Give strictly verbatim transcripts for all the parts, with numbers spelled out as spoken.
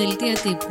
Δελτία τύπου.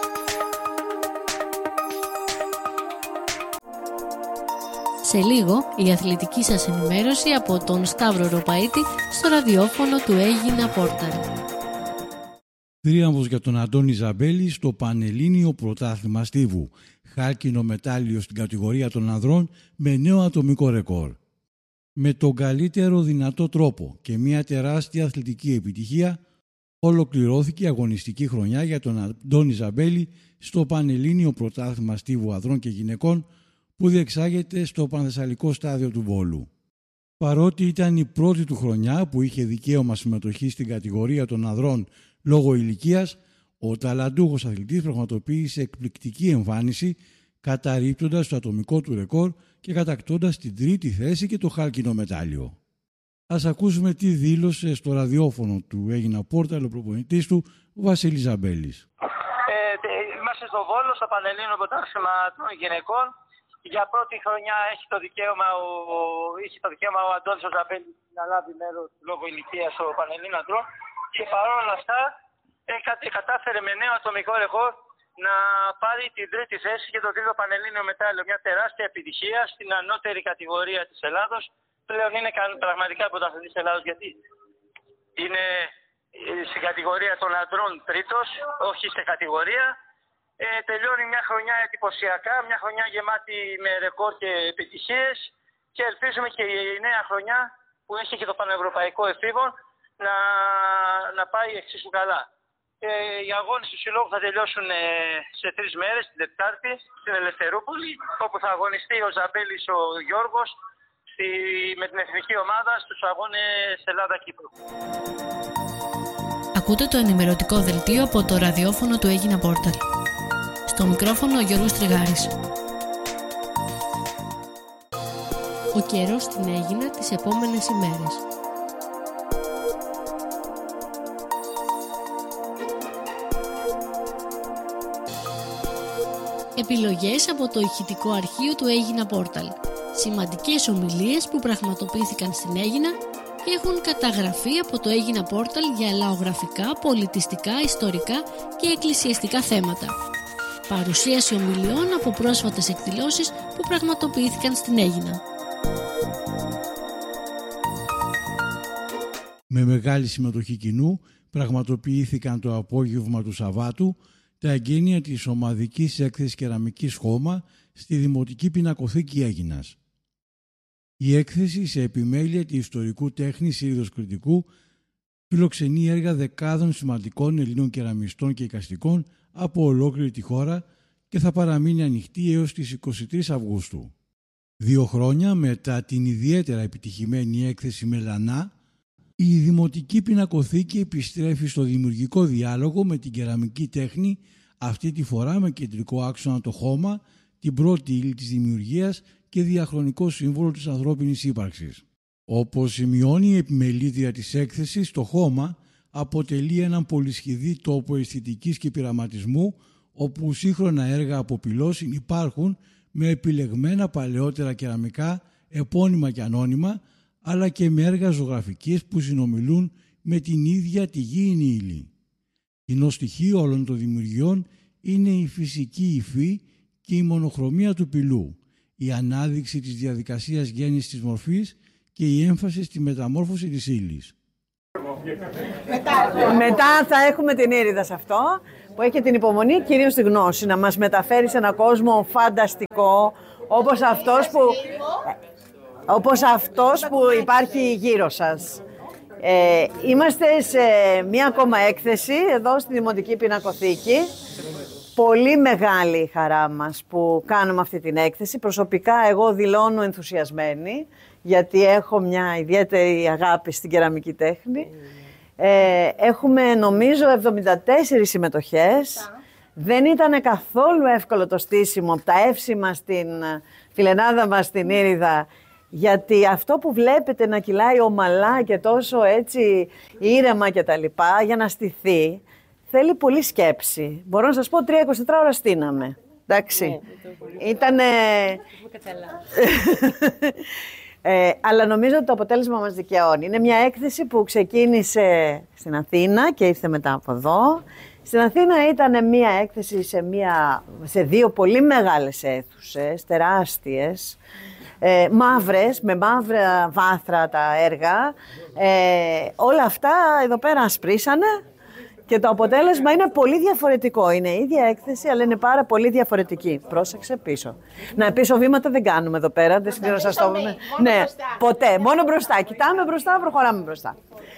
Σε λίγο, η αθλητική σας ενημέρωση από τον Σταύρο Ροπαίτη στο ραδιόφωνο του Έγινα Πόρταλ. Θρίαμβος για τον Αντώνη Ζαμπέλη στο Πανελλήνιο Πρωτάθλημα Στίβου. Χάλκινο μετάλλιο στην κατηγορία των ανδρών με νέο ατομικό ρεκόρ. Με τον καλύτερο δυνατό τρόπο και μια τεράστια αθλητική επιτυχία ολοκληρώθηκε η αγωνιστική χρονιά για τον Αντώνη Ζαμπέλη στο Πανελλήνιο Πρωτάθλημα Στίβου ανδρών και γυναικών που διεξάγεται στο Πανθεσσαλικό Στάδιο του Βόλου. Παρότι ήταν η πρώτη του χρονιά που είχε δικαίωμα συμμετοχή στην κατηγορία των ανδρών λόγω ηλικίας, ο ταλαντούχος αθλητής πραγματοποίησε εκπληκτική εμφάνιση, καταρρίπτοντας το ατομικό του ρεκόρ και κατακτώντας την τρίτη θέση και το χάλκινο μετάλλιο. Ας ακούσουμε τι δήλωσε στο ραδιόφωνο του Έγινα Πόρταλ ο προπονητής του, Βασίλης Ζαμπέλης. Ε, είμαστε στο Βόλο, στο Πανελλήνιο Πρωτάθλημα των γυναικών. Για πρώτη χρονιά έχει το δικαίωμα ο, είχε το δικαίωμα ο Αντώνης ο Ζαμπέλης να λάβει μέρος λόγω ηλικίας στο Πανελλήνιο Ανδρών και παρόλα αυτά ε, κατάφερε με νέο ατομικό ρεκόρ να πάρει την τρίτη θέση και το τρίτο Πανελλήνιο μετάλλιο. Μια τεράστια επιτυχία στην ανώτερη κατηγορία της Ελλάδος. Πλέον είναι πραγματικά πρωταθλητής της Ελλάδος γιατί είναι στην κατηγορία των ανδρών τρίτος, όχι στην κατηγορία. Ε, τελειώνει μια χρονιά εντυπωσιακά, μια χρονιά γεμάτη με ρεκόρ και επιτυχίες και ελπίζουμε και η νέα χρονιά που έχει και το πανευρωπαϊκό εφήβο να, να πάει εξίσου καλά. Ε, οι αγώνες του συλλόγου θα τελειώσουν ε, σε τρεις μέρες, την Τετάρτη, στην Ελευθερούπολη, όπου θα αγωνιστεί ο Ζαμπέλης ο Γιώργος στη, με την εθνική ομάδα στους αγώνες Ελλάδα-Κύπρου. Ακούτε το ενημερωτικό δελτίο από το ραδιόφωνο του Έγινα Πόρταλ. Στο μικρόφωνο ο Γιώργος Τριγάρης. Ο καιρός στην Αίγινα τις επόμενες ημέρες. Επιλογές από το ηχητικό αρχείο του Έγινα Πόρταλ. Σημαντικές ομιλίες που πραγματοποιήθηκαν στην Αίγινα και έχουν καταγραφεί από το Έγινα Πόρταλ για λαογραφικά, πολιτιστικά, ιστορικά και εκκλησιαστικά θέματα. Παρουσίαση ομιλιών από πρόσφατες εκδηλώσεις που πραγματοποιήθηκαν στην Αίγινα. Με μεγάλη συμμετοχή κοινού πραγματοποιήθηκαν το απόγευμα του Σαββάτου τα εγγένεια της ομαδικής έκθεσης κεραμικής χώμα στη Δημοτική Πινακοθήκη Αίγινας. Η έκθεση σε επιμέλεια του ιστορικού τέχνης Ήριδος Κρητικού φιλοξενεί έργα δεκάδων σημαντικών Ελλήνων κεραμιστών και εικαστικών από ολόκληρη τη χώρα και θα παραμείνει ανοιχτή έως τις εικοστή τρίτη Αυγούστου. Δύο χρόνια μετά την ιδιαίτερα επιτυχημένη έκθεση Μελανά, η Δημοτική Πινακοθήκη επιστρέφει στο δημιουργικό διάλογο με την κεραμική τέχνη, αυτή τη φορά με κεντρικό άξονα το χώμα, την πρώτη ύλη της δημιουργίας και διαχρονικό σύμβολο της ανθρώπινης ύπαρξης. Όπως σημειώνει η επιμελήτρια της έκθεσης, το χώμα αποτελεί έναν πολυσχηδή τόπο αισθητικής και πειραματισμού, όπου σύγχρονα έργα από πυλό υπάρχουν με επιλεγμένα παλαιότερα κεραμικά, επώνυμα και ανώνυμα, αλλά και με έργα ζωγραφικής που συνομιλούν με την ίδια τη γήινη ύλη. Κοινό στοιχείο όλων των δημιουργιών είναι η φυσική υφή και η μονοχρωμία του πυλού, η ανάδειξη της διαδικασίας γέννησης της μορφής και η έμφαση στη μεταμόρφωση της ύλης. Μετά, Μετά θα έχουμε την Ήριδα σε αυτό, που έχει την υπομονή, κυρίως τη γνώση, να μας μεταφέρει σε έναν κόσμο φανταστικό, όπως αυτός που, όπως αυτός που υπάρχει γύρω σας. Ε, είμαστε σε μία ακόμα έκθεση, εδώ στη Δημοτική Πινακοθήκη. Πολύ μεγάλη χαρά μας που κάνουμε αυτή την έκθεση. Προσωπικά εγώ δηλώνω ενθουσιασμένη, γιατί έχω μια ιδιαίτερη αγάπη στην κεραμική τέχνη. Ε, έχουμε νομίζω εβδομήντα τέσσερις συμμετοχές. Δεν ήταν καθόλου εύκολο το στήσιμο, τα εύσημα στην φιλενάδα μας την Ήριδα, γιατί αυτό που βλέπετε να κυλάει ομαλά και τόσο έτσι ήρεμα και τα λοιπά, για να στηθεί, θέλει πολύ σκέψη. Μπορώ να σας πω, τρία εικοσιτετρά ώρα στείναμε. Εντάξει. Yeah, ήτανε... ε, αλλά νομίζω ότι το αποτέλεσμα μας δικαιώνει. Είναι μια έκθεση που ξεκίνησε στην Αθήνα και ήρθε μετά από εδώ Στην Αθήνα ήταν μία έκθεση σε, μία, σε δύο πολύ μεγάλες αίθουσες, τεράστιες, ε, μαύρες, με μαύρα βάθρα τα έργα. Ε, όλα αυτά εδώ πέρα ασπρίσανε και το αποτέλεσμα είναι πολύ διαφορετικό. Είναι η ίδια έκθεση, αλλά είναι πάρα πολύ διαφορετική. Πρόσεξε πίσω. Να, πίσω βήματα δεν κάνουμε εδώ πέρα, δεν σημαίνει να σας το πούμε. Ναι, μπροστά. Ποτέ, μόνο μπροστά. Κοιτάμε μπροστά, προχωράμε μπροστά.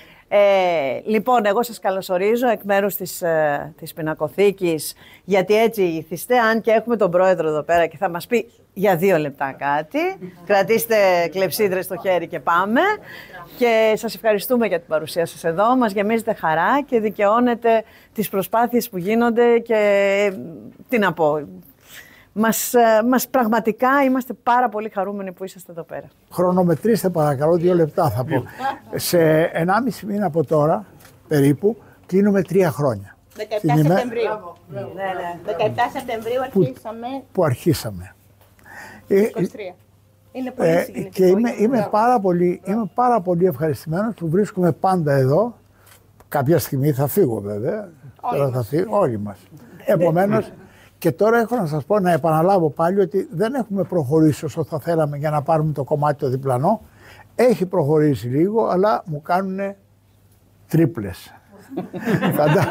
Ε, λοιπόν, εγώ σας καλωσορίζω εκ μέρους της, ε, της Πινακοθήκης, γιατί έτσι ήθιστε, αν και έχουμε τον πρόεδρο εδώ πέρα και θα μας πει για δύο λεπτά κάτι. Κρατήστε κλεψίδρες στο χέρι και πάμε. Και σας ευχαριστούμε για την παρουσία σας εδώ. Μας γεμίζετε χαρά και δικαιώνετε τις προσπάθειες που γίνονται και τι να πω. Μας, μας πραγματικά είμαστε πάρα πολύ χαρούμενοι που είσαστε εδώ πέρα. Χρονομετρήστε παρακαλώ, δύο λεπτά θα πω. Σε ενάμιση μήνα από τώρα, περίπου, κλείνουμε τρία χρόνια. δεκαεπτά Σεπτεμβρίου. Ναι, ναι. δεκαεπτά Σεπτεμβρίου αρχίσαμε. Που, που αρχίσαμε. είκοσι τρία. Είναι πολύ ε, συγκινητικό. Και είμαι, είμαι, πάρα πολύ, είμαι πάρα πολύ ευχαριστημένος που βρίσκομαι πάντα εδώ. Κάποια στιγμή θα φύγω βέβαια. Όλοι τώρα μας. θα φύγω, όλοι μας. Επομένως, και τώρα έχω να σας πω, να επαναλάβω πάλι ότι δεν έχουμε προχωρήσει όσο θα θέλαμε για να πάρουμε το κομμάτι το διπλανό. Έχει προχωρήσει λίγο, αλλά μου κάνουν τρίπλες. θα, τα,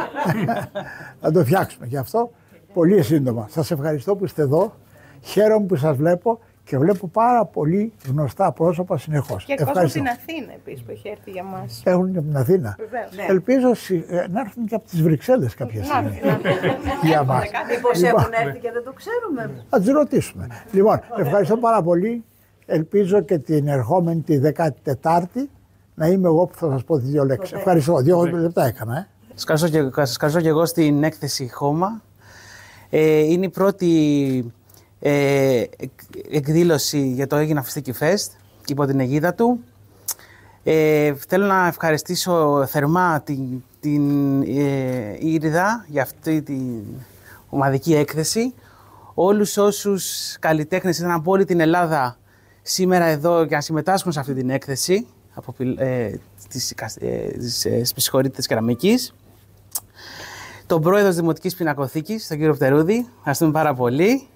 θα το φτιάξουμε. Γι' αυτό πολύ σύντομα. Σας ευχαριστώ που είστε εδώ. Χαίρομαι που σας βλέπω και βλέπω πάρα πολύ γνωστά πρόσωπα συνεχώς. Και κόσμο στην Αθήνα επίσης που έχει έρθει για μας. Έχουν και από την Αθήνα. Βεβαίως. Ελπίζω να έρθουν και από τις Βρυξέλλες κάποια στιγμή. Για μας. Μήπως έχουν έρθει και δεν το ξέρουμε. Θα τις ρωτήσουμε. Λοιπόν, ευχαριστώ πάρα πολύ. Ελπίζω και την ερχόμενη τη δέκατη τετάρτη να είμαι εγώ που θα σας πω τις δύο λέξεις. Ευχαριστώ. Δύο λεπτά έκανα. Ε. Σας καλωσορίζω και εγώ στην έκθεση Χώμα. Ε, είναι η πρώτη ε, εκδήλωση για το Αίγινα Φιστίκι Fest υπό την αιγίδα του. Ε, θέλω να ευχαριστήσω θερμά την, την ε, Ήριδα για αυτή την ομαδική έκθεση. Όλους όσους καλλιτέχνες ήταν από όλη την Ελλάδα σήμερα εδώ για να συμμετάσχουν σε αυτή την έκθεση από ε, της, ε, της ε, Σπισχωρίτητας Κεραμικής. Τον πρόεδρο της Δημοτικής Πινακοθήκης, τον κύριο Πτερούδη, ευχαριστούμε πάρα πολύ.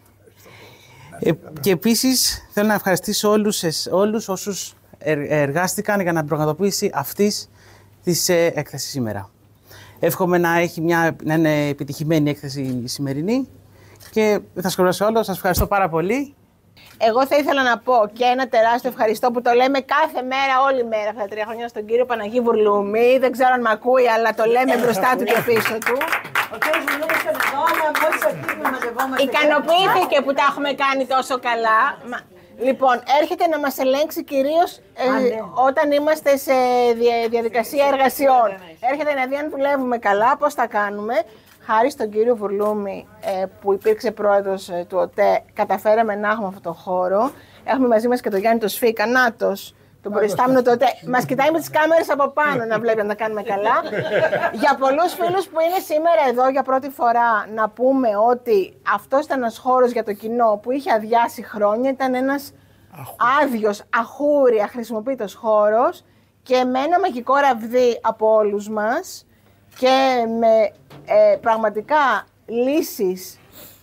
Ε, και επίσης θέλω να ευχαριστήσω όλους, όλους όσους εργάστηκαν για να πραγματοποιήσει αυτής της ε, έκθεσης σήμερα. Εύχομαι να, έχει μια, να είναι επιτυχημένη έκθεση η σημερινή και δεν θα σχολιάσω όλο. Σας ευχαριστώ πάρα πολύ. Εγώ θα ήθελα να πω και ένα τεράστιο ευχαριστώ που το λέμε κάθε μέρα, όλη μέρα αυτά τα τρία χρόνια στον κύριο Παναγί Βουρλούμη. Δεν ξέρω αν με ακούει, αλλά το λέμε μπροστά του και πίσω του. Ο κύριος Βουρλούμης είναι εδώ, αλλά μόλις αρχίσουμε να μαζευόμαστε. Ικανοποιήθηκε που τα έχουμε κάνει τόσο καλά. Λοιπόν, έρχεται να μας ελέγξει κυρίως ε, ναι. όταν είμαστε σε διαδικασία εργασιών. Έρχεται να δει αν δουλεύουμε καλά, πώς θα κάνουμε. Χάρη στον κύριο Βουρλούμη, ε, που υπήρξε πρόεδρος ε, του ΟΤΕ, καταφέραμε να έχουμε αυτό το χώρο. Έχουμε μαζί μας και τον Γιάννη το Σφίκα, νάτος, τον προϊστάμενο του ΟΤΕ. Μας κοιτάει με τις κάμερες από πάνω να βλέπει να τα κάνουμε καλά. Για πολλούς φίλους που είναι σήμερα εδώ για πρώτη φορά, να πούμε ότι αυτός ήταν ένας χώρος για το κοινό που είχε αδειάσει χρόνια. Ήταν ένας άδειος, αχούρια, χρησιμοποιητός χώρος και με ένα μαγικό ραβδί από όλους μας και με ε, πραγματικά λύσεις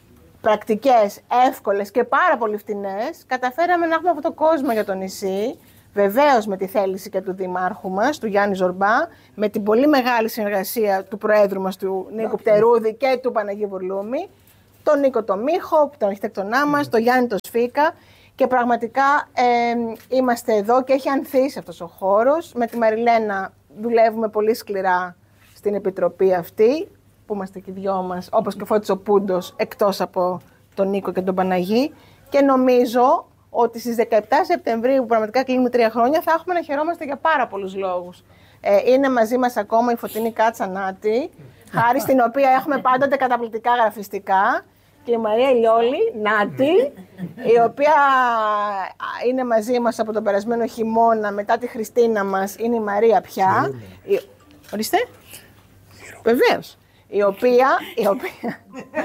πρακτικές, εύκολες και πάρα πολύ φτηνές, καταφέραμε να έχουμε αυτό το κόσμο για το νησί, βεβαίως με τη θέληση και του Δημάρχου μας, του Γιάννη Ζορμπά, με την πολύ μεγάλη συνεργασία του Προέδρου μας, του Νίκου Πτερούδη και του Παναγί Βουρλούμη, τον Νίκο το Μίχο, τον αρχιτέκτονά μας, τον Γιάννη το Σφίκα, και πραγματικά ε, είμαστε εδώ και έχει ανθίσει αυτός ο χώρος. Με τη Μαριλένα δουλεύουμε πολύ σκληρά στην επιτροπή αυτή, που είμαστε και οι δυο μας, όπως και ο Φώτης ο Πούντος, εκτός από τον Νίκο και τον Παναγί. Και νομίζω ότι στις δεκαεπτά Σεπτεμβρίου, που πραγματικά κλείνουμε τρία χρόνια, θα έχουμε να χαιρόμαστε για πάρα πολλούς λόγους. Ε, είναι μαζί μας ακόμα η Φωτεινή Κάτσα Νάτη, χάρη στην οποία έχουμε πάντοτε καταπληκτικά γραφιστικά, και η Μαρία Λιόλη Νάτη, η οποία είναι μαζί μας από τον περασμένο χειμώνα, μετά τη Χριστίνα μας, είναι η Μαρία πια. Η... Ορίστε. Βεβαίως. Η οποία, η οποία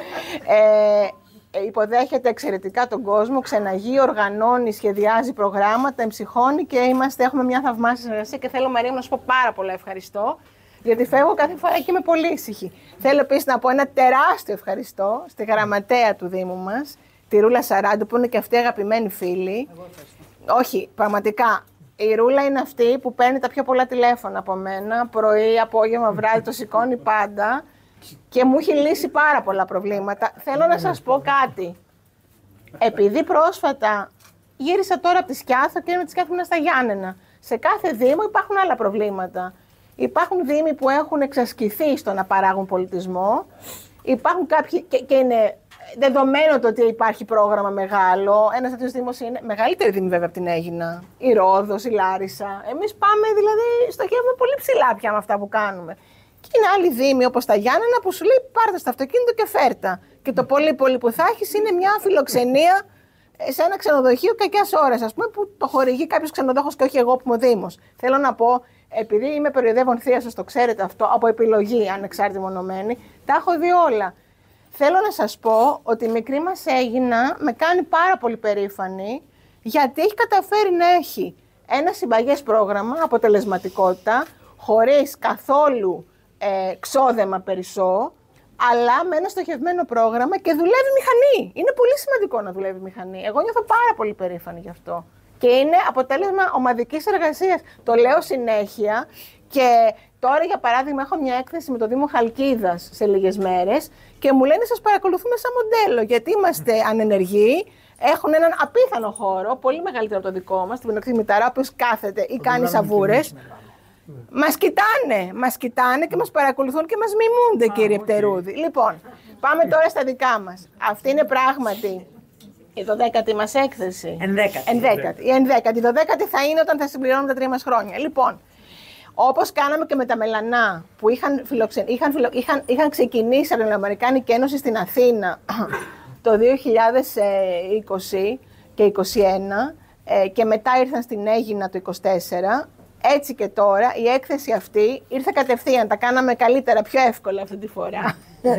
ε, υποδέχεται εξαιρετικά τον κόσμο, ξεναγεί, οργανώνει, σχεδιάζει προγράμματα, εμψυχώνει και είμαστε, έχουμε μια θαυμάσια συνεργασία και θέλω, Μαρία, να σου πω πάρα πολλά ευχαριστώ. γιατί φεύγω κάθε φορά και είμαι πολύ ήσυχη. Θέλω επίσης να πω ένα τεράστιο ευχαριστώ στη γραμματέα του Δήμου μας, τη Ρούλα Σαράντου, που είναι και αυτή αγαπημένη φίλη. Όχι, πραγματικά. Η Ρούλα είναι αυτή που παίρνει τα πιο πολλά τηλέφωνα από μένα, πρωί, απόγευμα, βράδυ, το σηκώνει πάντα και μου έχει λύσει πάρα πολλά προβλήματα. Θέλω να σας πω κάτι. Επειδή πρόσφατα γύρισα τώρα από τη Σκιάθο και είμαι τη Σκιάθο στα Γιάννενα. Σε κάθε Δήμο υπάρχουν άλλα προβλήματα. Υπάρχουν Δήμοι που έχουν εξασκηθεί στο να παράγουν πολιτισμό. Υπάρχουν κάποιοι, και, και είναι δεδομένο το ότι υπάρχει πρόγραμμα μεγάλο. Ένας τέτοιος Δήμος είναι μεγαλύτερη Δήμη βέβαια από την Αίγινα. Η Ρόδος, η Λάρισα. Εμείς πάμε δηλαδή, στοχεύουμε πολύ ψηλά πια με αυτά που κάνουμε. Και είναι άλλοι Δήμοι όπως τα Γιάννενα που σου λέει πάρτε στο αυτοκίνητο και φέρτα. Και το πολύ πολύ που θα έχεις είναι μια φιλοξενία σε ένα ξενοδοχείο κακιάς ώρας, ας πούμε, που το χορηγεί κάποιος ξενοδόχος και όχι εγώ που είμαι ο Δήμος. Θέλω να πω, επειδή είμαι περιοδεύων θεία, σας το ξέρετε αυτό, από επιλογή ανεξάρτητη μονομένη, τα έχω δει όλα. Θέλω να σας πω ότι η μικρή μας Αίγινα με κάνει πάρα πολύ περήφανη, γιατί έχει καταφέρει να έχει ένα συμπαγές πρόγραμμα, αποτελεσματικότητα, χωρίς καθόλου ε, ξόδεμα περισσό, αλλά με ένα στοχευμένο πρόγραμμα και δουλεύει μηχανή. Είναι πολύ σημαντικό να δουλεύει μηχανή. Εγώ νιώθω πάρα πολύ περήφανη γι' αυτό. Και είναι αποτέλεσμα ομαδικής εργασίας. Το λέω συνέχεια και τώρα, για παράδειγμα, έχω μια έκθεση με το Δήμο Χαλκίδας σε λίγες μέρες και μου λένε σας παρακολουθούμε σαν μοντέλο, γιατί είμαστε ανενεργοί, έχουν έναν απίθανο χώρο, πολύ μεγαλύτερο από το δικό μας, την Πινοκτή Μηταρά, ο οποίος κάθεται ή κάνει σαβούρες. Μας κοιτάνε, μας κοιτάνε και μας παρακολουθούν και μας μιμούνται, κύριε Πτερούδη. Λοιπόν, πάμε τώρα στα δικά μας. Αυτή είναι πράγματι η δωδέκατη μας έκθεση. Ενδέκατη. Ενδέκατη. Η ενδέκατη. Η δωδέκατη θα είναι όταν θα συμπληρώνουμε τα τρία μας χρόνια. Λοιπόν, όπως κάναμε και με τα Μελανά, που είχαν, φιλοξεν... είχαν, φιλο... είχαν... είχαν ξεκινήσει από την Αμερικάνικη Ένωση στην Αθήνα το δύο χιλιάδες είκοσι και είκοσι ένα και μετά ήρθαν στην Αίγινα το είκοσι τέσσερα. Έτσι και τώρα η έκθεση αυτή ήρθε κατευθείαν, τα κάναμε καλύτερα, πιο εύκολα αυτή τη φορά.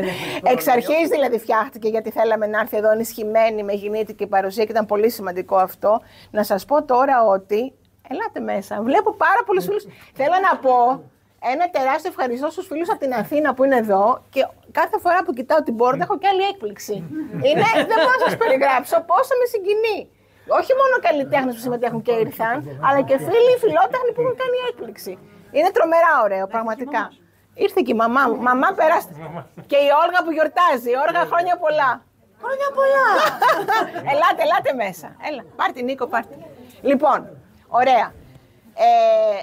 Εξ αρχής δηλαδή φτιάχτηκε, γιατί θέλαμε να έρθει εδώ ενισχυμένη με γεννήτικη παρουσία και ήταν πολύ σημαντικό αυτό. Να σας πω τώρα ότι, ελάτε μέσα, βλέπω πάρα πολλούς φίλους. Θέλω να πω ένα τεράστιο ευχαριστώ στους φίλους από την Αθήνα που είναι εδώ και κάθε φορά που κοιτάω την πόρτα έχω και άλλη έκπληξη. Είναι, δεν μπορώ να σας περιγράψω πόσο με συγκινεί. Όχι μόνο καλλιτέχνες που συμμετέχουν και ήρθαν, αλλά και φίλοι φιλότεχνοι που έχουν κάνει έκπληξη. Είναι τρομερά ωραίο, πραγματικά. Ήρθε και η μαμά μου. Μαμά, περάστε. Και η Όλγα που γιορτάζει. Η Όλγα, χρόνια πολλά. Χρόνια πολλά. Ελάτε, ελάτε μέσα. Έλα, πάρ' την Νίκο, πάρ' την. Λοιπόν, ωραία. Ε,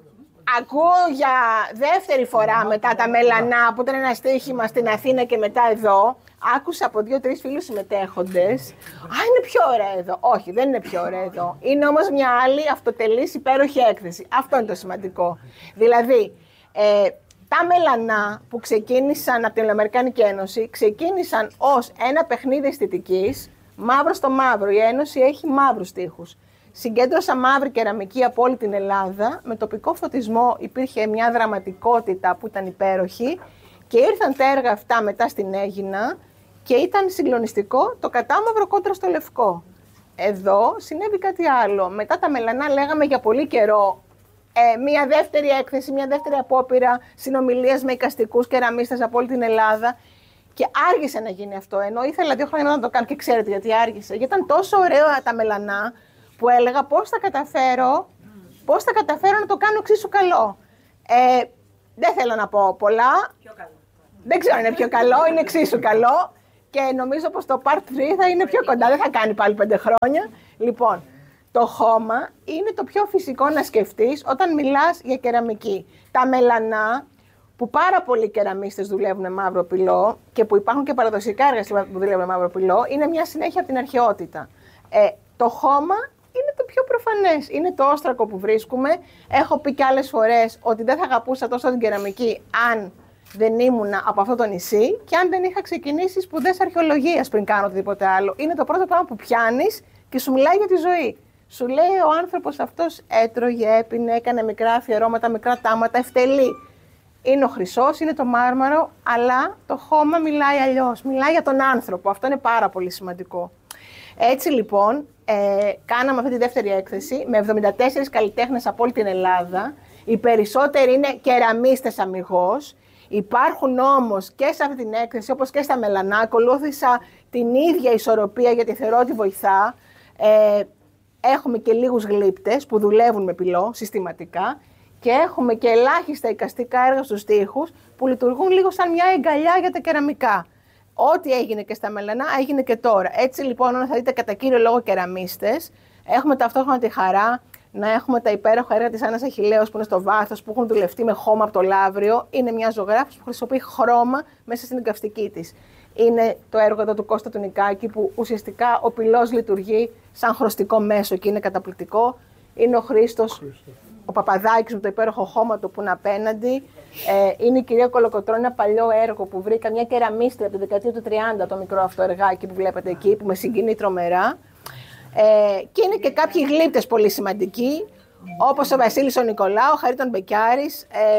ακούω για δεύτερη φορά μετά τα Μελανά, που ήταν ένα στοίχημα στην Αθήνα και μετά εδώ. Άκουσα από δύο-τρεις φίλους συμμετέχοντες. Α, είναι πιο ωραία εδώ. Όχι, δεν είναι πιο ωραία εδώ. Είναι όμως μια άλλη αυτοτελής υπέροχη έκθεση. Αυτό είναι το σημαντικό. Δηλαδή, ε, τα Μελανά που ξεκίνησαν από την Αμερικάνικη Ένωση, ξεκίνησαν ως ένα παιχνίδι αισθητικής, μαύρο στο μαύρο. Η Ένωση έχει μαύρους τοίχους. Συγκέντρωσα μαύρη κεραμική από όλη την Ελλάδα. Με τοπικό φωτισμό υπήρχε μια δραματικότητα που ήταν υπέροχη. Και ήρθαν τα έργα αυτά μετά στην Αίγινα και ήταν συγκλονιστικό το κατάμαυρο κόντρα στο λευκό. Εδώ συνέβη κάτι άλλο. Μετά τα Μελανά λέγαμε για πολύ καιρό ε, μια δεύτερη έκθεση, μια δεύτερη απόπειρα συνομιλίας με εικαστικούς κεραμίστες από όλη την Ελλάδα. Και άργησε να γίνει αυτό, ενώ ήθελα δύο χρόνια να το κάνω και ξέρετε γιατί άργησε. Γιατί ήταν τόσο ωραίο τα Μελανά που έλεγα πώς θα καταφέρω, πώς θα καταφέρω να το κάνω εξίσου καλό. Ε, δεν θέλω να πω πολλά. Πιο καλό. Δεν ξέρω αν είναι πιο καλό, είναι εξίσου καλό. Και νομίζω πως το part τρία θα είναι πιο κοντά, δεν θα κάνει πάλι πέντε χρόνια. Λοιπόν, το χώμα είναι το πιο φυσικό να σκεφτείς όταν μιλάς για κεραμική. Τα Μελανά, που πάρα πολλοί κεραμίστες δουλεύουν με μαύρο πυλό και που υπάρχουν και παραδοσιακά εργαστήρια που δουλεύουν με μαύρο πυλό, είναι μια συνέχεια από την αρχαιότητα. Ε, το χώμα είναι το πιο προφανές. Είναι το όστρακο που βρίσκουμε. Έχω πει και άλλες φορές ότι δεν θα αγαπούσα τόσο την κεραμική αν δεν ήμουνα από αυτό το νησί και αν δεν είχα ξεκινήσει σπουδές αρχαιολογίας πριν κάνω οτιδήποτε άλλο. Είναι το πρώτο πράγμα που πιάνεις και σου μιλάει για τη ζωή. Σου λέει ο άνθρωπος αυτός έτρωγε, έπινε, έκανε μικρά αφιερώματα, μικρά τάματα, ευτελεί. Είναι ο χρυσός, είναι το μάρμαρο, αλλά το χώμα μιλάει αλλιώς. Μιλάει για τον άνθρωπο. Αυτό είναι πάρα πολύ σημαντικό. Έτσι λοιπόν, ε, κάναμε αυτή τη δεύτερη έκθεση με εβδομήντα τέσσερις καλλιτέχνες από όλη την Ελλάδα. Οι περισσότεροι είναι κεραμίστες αμιγώς. Υπάρχουν όμως και σε αυτή την έκθεση, όπως και στα μελανά, ακολούθησα την ίδια ισορροπία γιατί θεωρώ ότι βοηθά. Ε, έχουμε και λίγους γλύπτες που δουλεύουν με πυλό συστηματικά και έχουμε και ελάχιστα εικαστικά έργα στους τοίχους που λειτουργούν λίγο σαν μια εγκαλιά για τα κεραμικά. Ό,τι έγινε και στα μελανά έγινε και τώρα. Έτσι λοιπόν, όταν θα δείτε κατά κύριο λόγο κεραμίστες, έχουμε ταυτόχρονα τη χαρά να έχουμε τα υπέροχα έργα της Άννας Αχιλλέως που είναι στο βάθος, που έχουν δουλευτεί με χώμα από το Λαύριο. Είναι μια ζωγράφος που χρησιμοποιεί χρώμα μέσα στην εγκαυστική της. Είναι το έργο εδώ του Κώστα του Νικάκη που ουσιαστικά ο πυλός λειτουργεί σαν χρωστικό μέσο και είναι καταπληκτικό. Είναι ο Χρήστος, ο Παπαδάκης με το υπέροχο χώμα του που είναι απέναντι. Ε, είναι η κυρία Κολοκοτρώνη, ένα παλιό έργο που βρήκα, μια κεραμίστρια από τη δεκαετία του τριάντα, το μικρό αυτό εργάκι που βλέπετε εκεί, που με συγκινεί τρομερά. Ε, και είναι και κάποιοι γλύπτες πολύ σημαντικοί, όπως ο Βασίλης ο Νικολάου, ο Χαρίτων Μπεκιάρης, ε,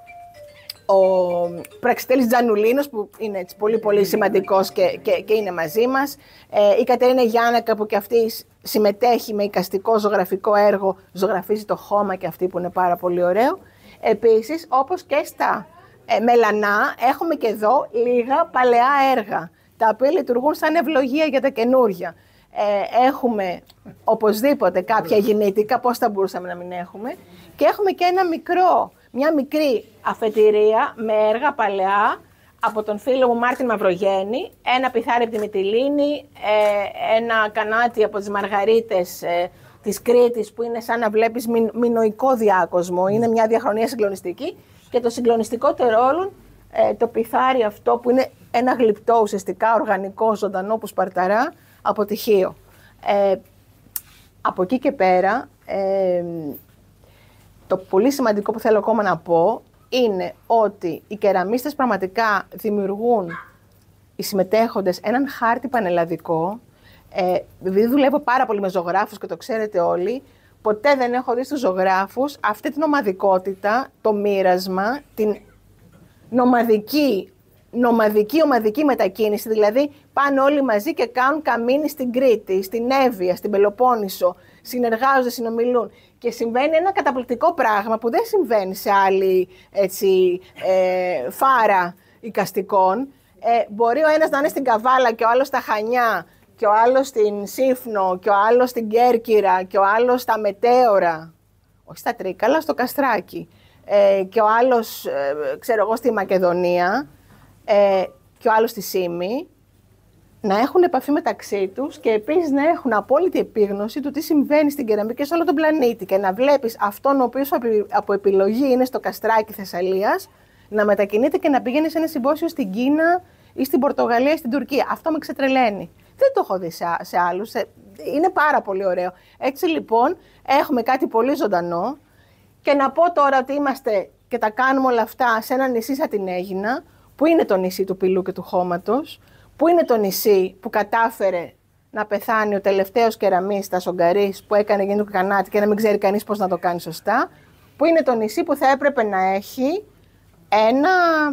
ο Πραξιτέλης Τζανουλίνος που είναι έτσι πολύ πολύ σημαντικός και, και, και είναι μαζί μας, ε, η Κατερίνα Γιάννακα που και αυτή συμμετέχει με εικαστικό ζωγραφικό έργο, ζωγραφίζει το χώμα και αυτή που είναι πάρα πολύ ωραίο. Επίσης, όπως και στα ε, μελανά, έχουμε και εδώ λίγα παλαιά έργα, τα οποία λειτουργούν σαν ευλογία για τα καινούρια. Ε, έχουμε οπωσδήποτε κάποια γεννήτικα, πώς θα μπορούσαμε να μην έχουμε, και έχουμε και ένα μικρό, μια μικρή αφετηρία με έργα παλαιά από τον φίλο μου Μάρτιν Μαυρογέννη, ένα πιθάρι από τη Μυτιλήνη, ε, ένα κανάτι από τις Μαργαρίτες ε, της Κρήτης που είναι σαν να βλέπεις μι, μινοϊκό διάκοσμο, είναι μια διαχρονία συγκλονιστική, και το συγκλονιστικότερο όλων ε, το πιθάρι αυτό που είναι ένα γλυπτό ουσιαστικά οργανικό ζωντανό που σπαρταρά από τυχείο. Ε, από εκεί και πέρα, ε, το πολύ σημαντικό που θέλω ακόμα να πω είναι ότι οι κεραμίστες πραγματικά δημιουργούν, οι συμμετέχοντες, έναν χάρτη πανελλαδικό. Ε, επειδή δουλεύω πάρα πολύ με ζωγράφους και το ξέρετε όλοι, ποτέ δεν έχω δει στους ζωγράφους αυτή την ομαδικότητα, το μοίρασμα, την νομαδική νομαδική, ομαδική μετακίνηση, δηλαδή πάνε όλοι μαζί και κάνουν καμίνι στην Κρήτη, στην Εύβοια, στην Πελοπόννησο, συνεργάζονται, συνομιλούν και συμβαίνει ένα καταπληκτικό πράγμα που δεν συμβαίνει σε άλλη έτσι, ε, φάρα εικαστικών. Ε, μπορεί ο ένας να είναι στην Καβάλα και ο άλλος στα Χανιά και ο άλλος στην Σύφνο και ο άλλος στην Κέρκυρα και ο άλλος στα Μετέωρα, όχι στα Τρίκαλα, στο Καστράκι, ε, και ο άλλος, ε, ξέρω εγώ, στη Μακεδονία, Ε, και ο άλλος στη Σύμη, να έχουν επαφή μεταξύ τους και επίσης να έχουν απόλυτη επίγνωση του τι συμβαίνει στην κεραμική και σε όλο τον πλανήτη και να βλέπεις αυτόν ο οποίος από επιλογή είναι στο Καστράκι Θεσσαλίας να μετακινείται και να πηγαίνει σε ένα συμπόσιο στην Κίνα ή στην Πορτογαλία ή στην Τουρκία. Αυτό με ξετρελαίνει. Δεν το έχω δει σε, σε άλλους. Είναι πάρα πολύ ωραίο. Έτσι λοιπόν έχουμε κάτι πολύ ζωντανό και να πω τώρα ότι είμαστε και τα κάνουμε όλα αυτά σε ένα νησί σαν την Αίγινα, που είναι το νησί του πυλού και του χώματος, που είναι το νησί που κατάφερε να πεθάνει ο τελευταίος κεραμίστας, ο Γκαρίς, που έκανε γεννήτικο κανάτι και να μην ξέρει κανείς πώς να το κάνει σωστά, που είναι το νησί που θα έπρεπε να έχει ένα,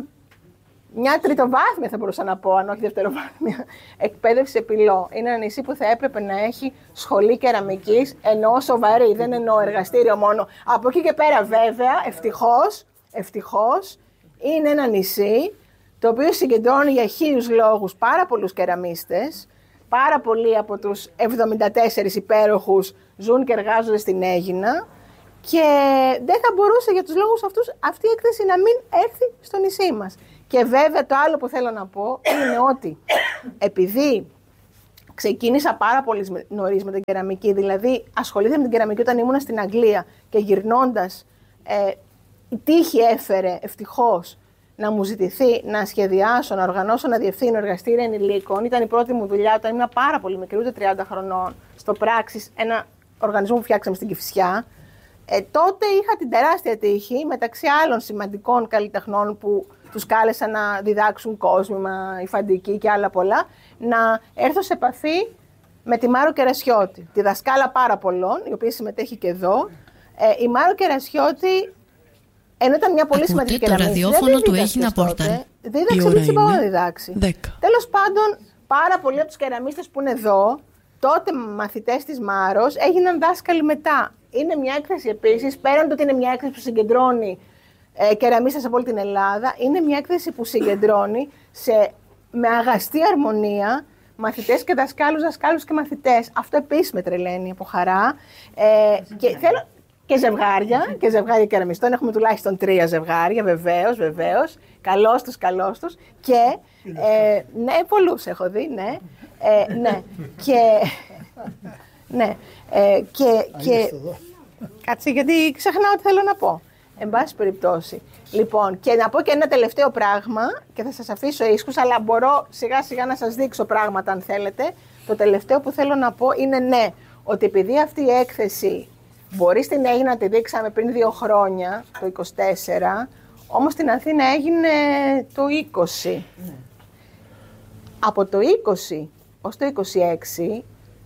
μια τριτοβάθμια, θα μπορούσα να πω, αν όχι δευτεροβάθμια, εκπαίδευση σε πυλό. Είναι ένα νησί που θα έπρεπε να έχει σχολή κεραμικής, εννοώ σοβαρή, δεν εννοώ εργαστήριο μόνο. Από εκεί και πέρα βέβαια, ευτυχώς, ευτυχώς, είναι ένα νησί το οποίο συγκεντρώνει για χίλιους λόγους πάρα πολλούς κεραμίστες. Πάρα πολλοί από τους εβδομήντα τέσσερις υπέροχους ζουν και εργάζονται στην Αίγινα και δεν θα μπορούσε για τους λόγους αυτούς αυτή η έκθεση να μην έρθει στο νησί μας. Και βέβαια το άλλο που θέλω να πω είναι ότι επειδή ξεκίνησα πάρα πολύ νωρίς με την κεραμική, δηλαδή ασχολήθηκα με την κεραμική όταν ήμουν στην Αγγλία και γυρνώντας, ε, η τύχη έφερε ευτυχώς να μου ζητηθεί να σχεδιάσω, να οργανώσω, να διευθύνω εργαστήρια ενηλίκων. Ήταν η πρώτη μου δουλειά όταν ήμουν πάρα πολύ μικρή, ούτε τριάντα χρονών, στο Πράξης, ένα οργανισμό που φτιάξαμε στην Κηφισιά. Ε, τότε είχα την τεράστια τύχη, μεταξύ άλλων σημαντικών καλλιτεχνών που τους κάλεσα να διδάξουν κόσμημα, υφαντική και άλλα πολλά, να έρθω σε επαφή με τη Μάρο Κερασιώτη, τη δασκάλα πάρα πολλών, η οποία συμμετέχει και εδώ. Ε, η Μάρο Κερασιώτη, ενώ ήταν μια πολύ σημαντική κεραμίστρια, το ραδιόφωνο του Αίγινα Πόρταλ. Δίδαξε, μην συμπαώ να διδάξει. Τέλος πάντων, πάρα πολλοί από τους κεραμίστες που είναι εδώ, τότε μαθητές της Μάρος, έγιναν δάσκαλοι μετά. Είναι μια έκθεση επίσης, πέραν το ότι είναι μια έκθεση που συγκεντρώνει ε, κεραμίστες από όλη την Ελλάδα, είναι μια έκθεση που συγκεντρώνει σε, με αγαστή αρμονία μαθητές και δασκάλους, δασκάλους και μαθητές. Αυτό επίσης με τρελαίνει από χαρά. Ε, και, θέλω, και ζευγάρια, και ζευγάρια κεραμιστών. Έχουμε τουλάχιστον τρία ζευγάρια, βεβαίως, βεβαίως. Καλώς τους, καλώς τους. Και, ε, ναι, πολλούς έχω δει, ναι. Ε, ναι, και... ναι, ε, και... και κάτσε, γιατί ξεχνάω τι θέλω να πω. Εν πάση περιπτώσει. Λοιπόν, και να πω και ένα τελευταίο πράγμα, και θα σας αφήσω ίσχους, αλλά μπορώ σιγά σιγά να σας δείξω πράγματα αν θέλετε. Το τελευταίο που θέλω να πω είναι ναι, ότι επειδή αυτή η έκθεση μπορεί στην Αίγινα να τη δείξαμε πριν δύο χρόνια, το είκοσι τέσσερα, όμως στην Αθήνα έγινε το είκοσι. Ναι. Από το είκοσι ως το είκοσι έξι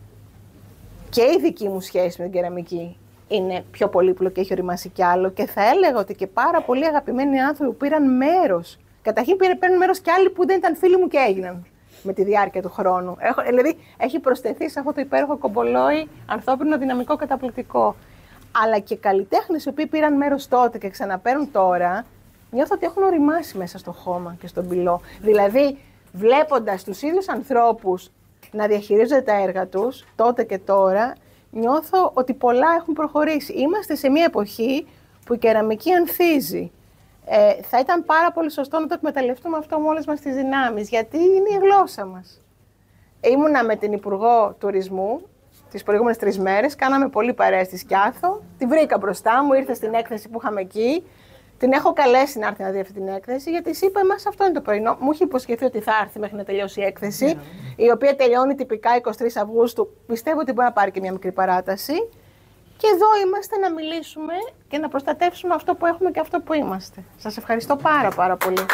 και η δική μου σχέση με την κεραμική είναι πιο πολύπλοκη και έχει οριμάσει κι άλλο, και θα έλεγα ότι και πάρα πολλοί αγαπημένοι άνθρωποι που πήραν μέρος. Καταρχήν παίρνουν μέρος κι άλλοι που δεν ήταν φίλοι μου και έγιναν με τη διάρκεια του χρόνου. Έχω, δηλαδή έχει προσθεθεί σε αυτό το υπέροχο κομπολόι ανθρώπινο δυναμικό καταπληκτικό. Αλλά και καλλιτέχνες οι οποίοι πήραν μέρος τότε και ξαναπαίρνουν τώρα, νιώθω ότι έχουν οριμάσει μέσα στο χώμα και στον πυλό. Δηλαδή, βλέποντας τους ίδιους ανθρώπους να διαχειρίζονται τα έργα τους τότε και τώρα, νιώθω ότι πολλά έχουν προχωρήσει. Είμαστε σε μια εποχή που η κεραμική ανθίζει. Ε, θα ήταν πάρα πολύ σωστό να το εκμεταλλευτούμε αυτό με όλες μας τις δυνάμεις, γιατί είναι η γλώσσα μας. Ήμουνα με την Υπουργό Τουρισμού τις προηγούμενες τρεις μέρες, κάναμε πολύ παρέα στη Σκιάθο, τη βρήκα μπροστά μου, ήρθε στην έκθεση που είχαμε εκεί, την έχω καλέσει να έρθει να δει αυτή την έκθεση, γιατί της είπα, εμάς αυτό είναι το πρωινό. Μου είχε υποσχεθεί ότι θα έρθει μέχρι να τελειώσει η έκθεση, yeah. η οποία τελειώνει τυπικά εικοστή τρίτη Αυγούστου. Πιστεύω ότι μπορεί να πάρει και μια μικρή παράταση. Και εδώ είμαστε να μιλήσουμε και να προστατεύσουμε αυτό που έχουμε και αυτό που είμαστε. Σας ευχαριστώ πάρα πάρα πολύ.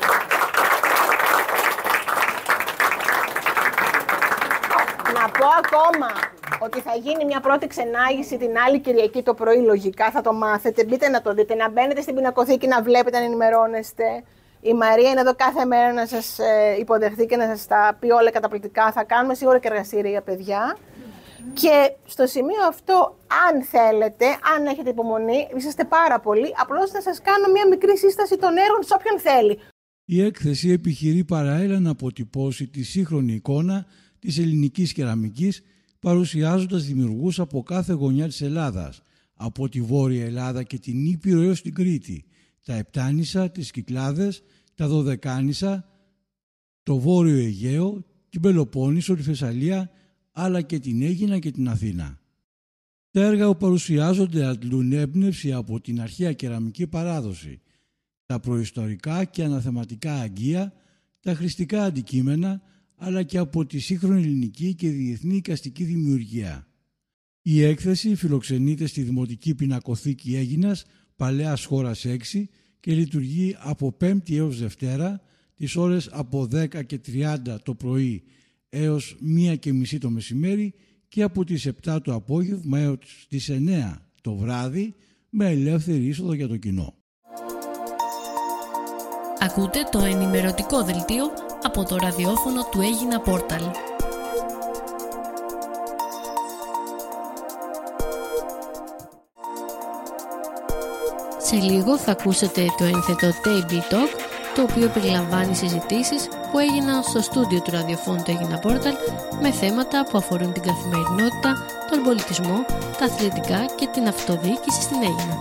Να πω ακόμα ότι θα γίνει μια πρώτη ξενάγηση την άλλη Κυριακή το πρωί, λογικά θα το μάθετε. Μπείτε να το δείτε, να μπαίνετε στην πινακοθήκη, να βλέπετε, να ενημερώνεστε. Η Μαρία είναι εδώ κάθε μέρα να σας υποδεχθεί και να σας τα πει όλα καταπληκτικά. Θα κάνουμε σίγουρα και εργαστήρια, παιδιά. Και στο σημείο αυτό, αν θέλετε, αν έχετε υπομονή, είσαστε πάρα πολύ, απλώς θα σας κάνω μια μικρή σύσταση των έργων σε όποιον θέλει. Η έκθεση επιχειρεί παράλληλα να αποτυπώσει τη σύγχρονη εικόνα της ελληνικής κεραμικής, παρουσιάζοντας δημιουργούς από κάθε γωνιά της Ελλάδας, από τη Βόρεια Ελλάδα και την Ήπειρο έως την Κρήτη, τα Επτάνησα, τις Κυκλάδες, τα Δωδεκάνησα, το Βόρειο Αιγαίο, την Πελοπόννησο, τη Θεσσαλία, αλλά και την Αίγινα και την Αθήνα. Τα έργα που παρουσιάζονται αντλούν έμπνευση από την αρχαία κεραμική παράδοση, τα προϊστορικά και αναθεματικά αγγεία, τα χρηστικά αντικείμενα, αλλά και από τη σύγχρονη ελληνική και διεθνή εικαστική δημιουργία. Η έκθεση φιλοξενείται στη Δημοτική Πινακοθήκη Αίγινας, Παλαιάς Χώρας έξι, και λειτουργεί από Πέμπτη έως Δευτέρα, τις ώρες από δέκα και τριάντα το πρωί έως μία και μισή το μεσημέρι και από τις επτά το απόγευμα έως τις εννέα το βράδυ, με ελεύθερη είσοδο για το κοινό. Ακούτε το ενημερωτικό δελτίο από το ραδιόφωνο του Αίγινα Πόρταλ. Σε λίγο θα ακούσετε το ένθετο Table Talk, το οποίο περιλαμβάνει συζητήσεις που έγιναν στο στούντιο του ραδιοφώνου του Αίγινα Πόρταλ με θέματα που αφορούν την καθημερινότητα, τον πολιτισμό, τα αθλητικά και την αυτοδιοίκηση στην Αίγινα.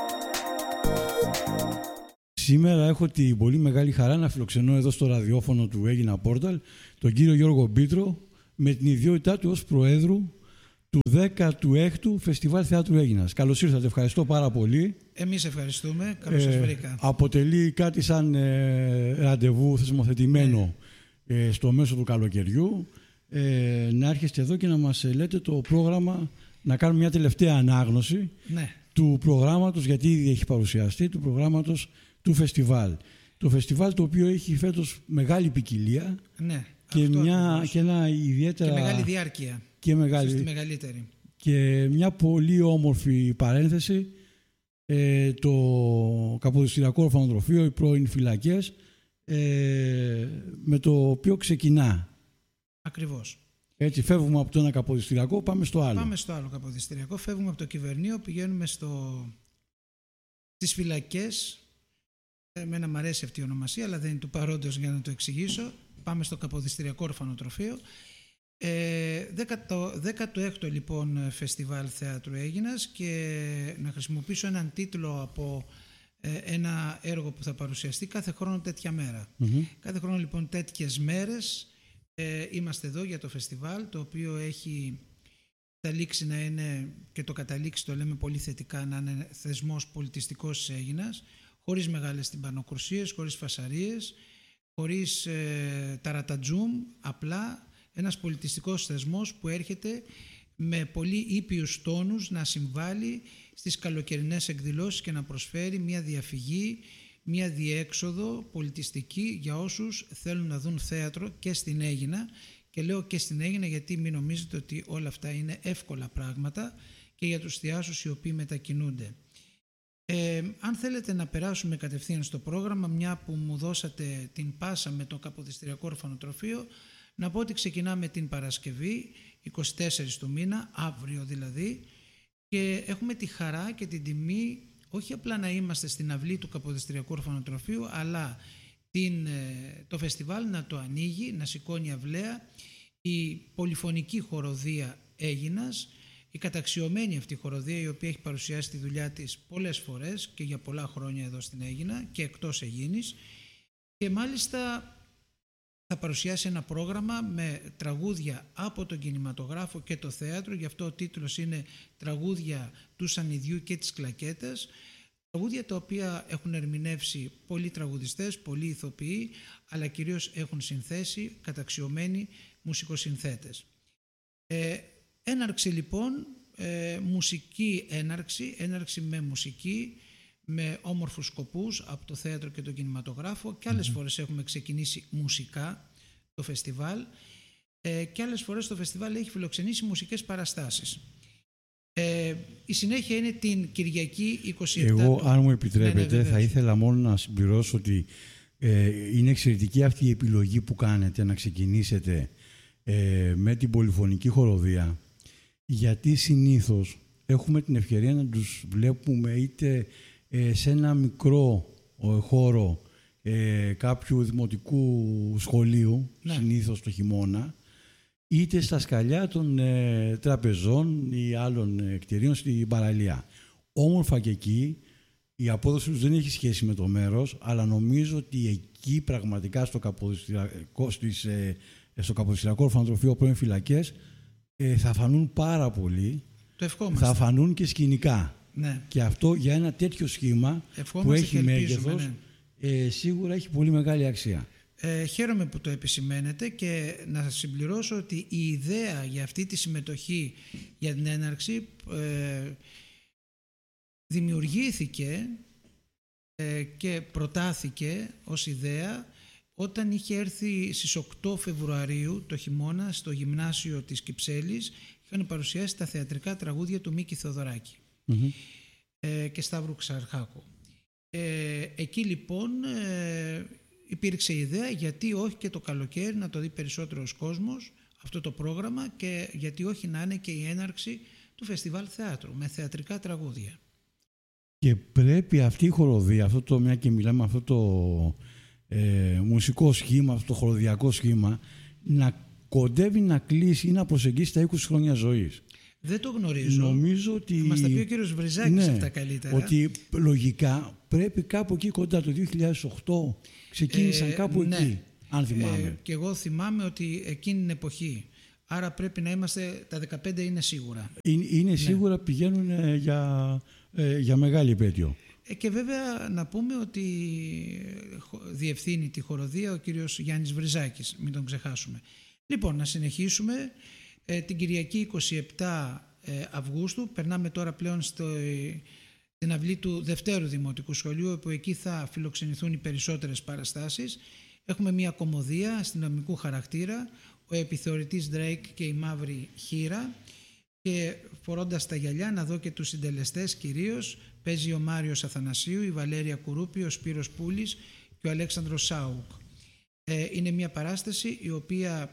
Σήμερα έχω την πολύ μεγάλη χαρά να φιλοξενώ εδώ στο ραδιόφωνο του Αίγινα Πόρταλ τον κύριο Γιώργο Μπίτρο, με την ιδιότητά του ως Προέδρου του δέκατου έκτου Φεστιβάλ Θεάτρου Αίγινας. Καλώς ήρθατε, ευχαριστώ πάρα πολύ. Εμείς ευχαριστούμε, καλώς σας βρήκα. Ε, αποτελεί κάτι σαν ε, ραντεβού θεσμοθετημένο ε, στο μέσο του καλοκαιριού, ε, να έρχεστε εδώ και να μας λέτε το πρόγραμμα, να κάνουμε μια τελευταία ανάγνωση ναι. του προγράμματος, γιατί ήδη έχει παρουσιαστεί, του προγράμματος του φεστιβάλ. Το φεστιβάλ το οποίο έχει φέτος μεγάλη ποικιλία ναι, και, μια, και ένα ιδιαίτερα... Και μεγάλη διάρκεια. Και, μεγάλη, στη μεγαλύτερη. Και μια πολύ όμορφη παρένθεση, ε, το Καποδιστριακό Ορφανοτροφείο, οι πρώην φυλακές, ε, με το οποίο ξεκινά. Ακριβώς. Έτσι, φεύγουμε από το ένα καποδιστριακό, πάμε στο άλλο. Πάμε στο άλλο καποδιστριακό, φεύγουμε από το κυβερνείο, πηγαίνουμε στο... στις φυλακές. Εμένα μου αρέσει αυτή η ονομασία, αλλά δεν είναι του παρόντος για να το εξηγήσω. Πάμε στο καποδιστριακό ορφανοτροφείο. Ε, δέκατο έκτο λοιπόν φεστιβάλ θεάτρου Αίγινας, και να χρησιμοποιήσω έναν τίτλο από ε, ένα έργο που θα παρουσιαστεί κάθε χρόνο τέτοια μέρα. Mm-hmm. Κάθε χρόνο λοιπόν τέτοιες μέρες ε, είμαστε εδώ για το φεστιβάλ, το οποίο έχει καταλήξει να είναι, και το καταλήξει το λέμε πολύ θετικά, να είναι θεσμός πολιτιστικός της Αίγινας, χωρίς μεγάλες τυμπανοκρουσίες, χωρίς φασαρίες, χωρίς ε, ταρατατζούμ, απλά ένας πολιτιστικός θεσμός που έρχεται με πολύ ήπιους τόνους να συμβάλλει στις καλοκαιρινές εκδηλώσεις και να προσφέρει μια διαφυγή, μια διέξοδο πολιτιστική για όσους θέλουν να δουν θέατρο και στην Αίγινα. Και λέω και στην Αίγινα γιατί μην νομίζετε ότι όλα αυτά είναι εύκολα πράγματα και για τους θεάσους οι οποίοι μετακινούνται. Ε, αν θέλετε να περάσουμε κατευθείαν στο πρόγραμμα, μια που μου δώσατε την πάσα με το καποδιστριακό ορφανοτροφείο, να πω ότι ξεκινάμε την Παρασκευή, είκοσι τέσσερις του μήνα, αύριο δηλαδή, και έχουμε τη χαρά και την τιμή όχι απλά να είμαστε στην αυλή του καποδιστριακού ορφανοτροφείου, αλλά την, το φεστιβάλ να το ανοίγει, να σηκώνει αυλαία η πολυφωνική χοροδία Αίγινας, η καταξιωμένη αυτή χοροδία, η οποία έχει παρουσιάσει τη δουλειά της πολλές φορές και για πολλά χρόνια εδώ στην Αίγινα και εκτός Αιγίνης, και μάλιστα θα παρουσιάσει ένα πρόγραμμα με τραγούδια από τον κινηματογράφο και το θέατρο. Γι' αυτό ο τίτλος είναι «Τραγούδια του Σανιδιού και της Κλακέτας». Τραγούδια τα οποία έχουν ερμηνεύσει πολλοί τραγουδιστές, πολλοί ηθοποιοί, αλλά κυρίως έχουν συνθέσει καταξιωμένοι μουσικοσυνθέτες. Ε, έναρξη λοιπόν, ε, μουσική έναρξη, έναρξη με μουσική, με όμορφους σκοπούς από το θέατρο και τον κινηματογράφο, και άλλες mm-hmm. φορές έχουμε ξεκινήσει μουσικά το φεστιβάλ, ε, και άλλες φορές το φεστιβάλ έχει φιλοξενήσει μουσικές παραστάσεις. Ε, η συνέχεια είναι την Κυριακή είκοσι επτά. Εγώ, αν μου επιτρέπετε, ναι, ναι, θα ήθελα μόνο να συμπληρώσω ότι ε, είναι εξαιρετική αυτή η επιλογή που κάνετε να ξεκινήσετε ε, με την πολυφωνική χοροδία, γιατί συνήθως έχουμε την ευκαιρία να τους βλέπουμε είτε ε, σε ένα μικρό ε, χώρο ε, κάποιου δημοτικού σχολείου, ναι. συνήθως το χειμώνα, είτε στα σκαλιά των ε, τραπεζών ή άλλων ε, κτηρίων στην παραλία. Όμορφα και εκεί, η απόδοση τους δεν έχει σχέση με το μέρος, αλλά νομίζω ότι εκεί πραγματικά στο καποδιστριακό, στις, ε, στο καποδιστριακό ορφανοτροφείο πρώην φυλακές ε, θα φανούν πάρα πολύ, το ευχόμαστε. Θα φανούν και σκηνικά. Ναι. Και αυτό για ένα τέτοιο σχήμα που έχει μέγεθος, ναι. ε, σίγουρα έχει πολύ μεγάλη αξία. Ε, χαίρομαι που το επισημαίνετε, και να συμπληρώσω ότι η ιδέα για αυτή τη συμμετοχή για την έναρξη ε, δημιουργήθηκε ε, και προτάθηκε ως ιδέα όταν είχε έρθει στις οκτώ Φεβρουαρίου το χειμώνα στο γυμνάσιο της Κυψέλης. Είχαν παρουσιάσει τα θεατρικά τραγούδια του Μίκη Θεοδωράκη mm-hmm. ε, και Σταύρου Ξαρχάκου. Ε, εκεί λοιπόν ε, υπήρξε ιδέα, γιατί όχι και το καλοκαίρι να το δει περισσότερος κόσμος αυτό το πρόγραμμα, και γιατί όχι να είναι και η έναρξη του φεστιβάλ θεάτρου με θεατρικά τραγούδια. Και πρέπει αυτή η χοροδία, αυτό το, μια και μιλάμε αυτό το ε, μουσικό σχήμα, αυτό το χοροδιακό σχήμα, να κοντεύει να κλείσει ή να προσεγγίσει τα είκοσι χρόνια ζωής. Δεν το γνωρίζω. Νομίζω ότι... Μας τα πει ο κύριος Βριζάκης, ναι, αυτά καλύτερα. Ότι λογικά πρέπει κάπου εκεί κοντά, το δύο χιλιάδες οκτώ ξεκίνησαν ε, κάπου ναι. εκεί, αν θυμάμαι. Ε, και εγώ θυμάμαι ότι εκείνη την εποχή. Άρα πρέπει να είμαστε, τα δεκαπέντε είναι σίγουρα. Είναι, είναι ναι. σίγουρα, πηγαίνουν ε, για, ε, για μεγάλη επέτειο. Ε, και βέβαια να πούμε ότι διευθύνει τη χοροδία ο κύριος Γιάννης Βριζάκης, μην τον ξεχάσουμε. Λοιπόν, να συνεχίσουμε. Ε, την Κυριακή είκοσι επτά Αυγούστου περνάμε τώρα πλέον στο, στην αυλή του Δευτέρου Δημοτικού Σχολείου, όπου εκεί θα φιλοξενηθούν οι περισσότερες παραστάσεις. Έχουμε μια κωμωδία αστυνομικού χαρακτήρα, ο επιθεωρητής Drake και η μαύρη χήρα, και φορώντας τα γυαλιά, να δω και τους συντελεστές κυρίως, παίζει ο Μάριος Αθανασίου, η Βαλέρια Κουρούπη, ο Σπύρος Πούλης και ο Αλέξανδρος Σάουκ. Ε, είναι μια παράσταση η οποία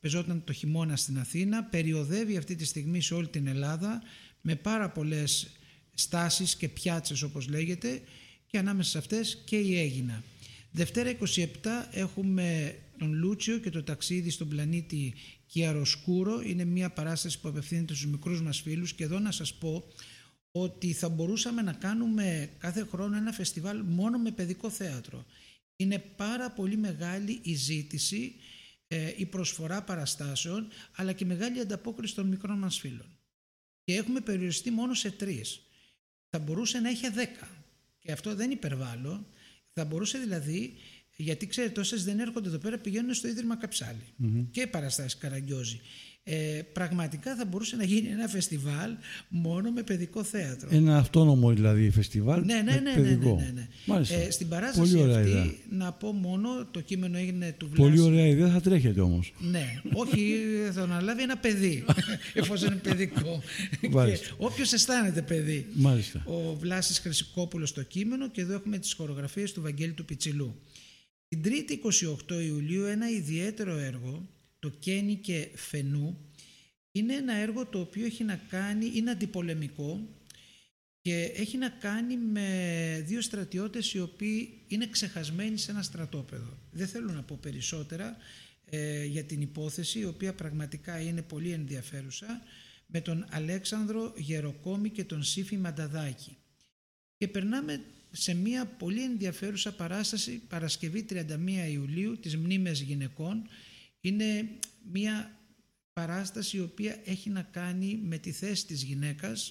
Πεζόταν το χειμώνα στην Αθήνα, περιοδεύει αυτή τη στιγμή σε όλη την Ελλάδα με πάρα πολλές στάσεις και πιάτσες όπως λέγεται, και ανάμεσα σε αυτές και η Αίγινα. Δευτέρα είκοσι επτά έχουμε τον Λούτσιο και το ταξίδι στον πλανήτη Κιαροσκούρο. Είναι μια παράσταση που απευθύνεται στους μικρούς μας φίλους, και εδώ να σας πω ότι θα μπορούσαμε να κάνουμε κάθε χρόνο ένα φεστιβάλ μόνο με παιδικό θέατρο. Είναι πάρα πολύ μεγάλη η ζήτηση, ε, η προσφορά παραστάσεων, αλλά και μεγάλη ανταπόκριση των μικρών μας φίλων. Και έχουμε περιοριστεί μόνο σε τρεις. Θα μπορούσε να έχει δέκα. Και αυτό δεν υπερβάλλω. Θα μπορούσε δηλαδή, γιατί ξέρετε, όσες δεν έρχονται εδώ πέρα πηγαίνουν στο Ίδρυμα Καψάλη mm-hmm. και παραστάσεις Καραγκιόζη. Ε, πραγματικά θα μπορούσε να γίνει ένα φεστιβάλ μόνο με παιδικό θέατρο. Ένα αυτόνομο δηλαδή φεστιβάλ. Ναι, ναι, ναι, ναι, παιδικό. ναι, ναι, ναι. Ε, στην παράσταση αυτή ιδέα. Να πω μόνο, το κείμενο έγινε του Βλάση. Πολύ ωραία ιδέα, θα τρέχετε όμως. Ναι, όχι, θα αναλάβει ένα παιδί, εφόσον είναι παιδικό. Όποιος αισθάνεται παιδί. Μάλιστα. Ο Βλάσης Χρυσικόπουλος το κείμενο, και εδώ έχουμε τις χορογραφίες του Βαγγέλη του Πιτσιλού. Την Τρίτη είκοσι οκτώ Ιουλίου ένα ιδιαίτερο έργο, το Κένι και Φενού, είναι ένα έργο το οποίο έχει να κάνει, είναι αντιπολεμικό και έχει να κάνει με δύο στρατιώτες οι οποίοι είναι ξεχασμένοι σε ένα στρατόπεδο. Δεν θέλω να πω περισσότερα ε, για την υπόθεση, η οποία πραγματικά είναι πολύ ενδιαφέρουσα, με τον Αλέξανδρο Γεροκόμη και τον Σύφη Μανταδάκη. Και περνάμε σε μια πολύ ενδιαφέρουσα παράσταση, Παρασκευή τριάντα μία Ιουλίου, τις Μνήμες Γυναικών. Είναι μια παράσταση η οποία έχει να κάνει με τη θέση της γυναίκας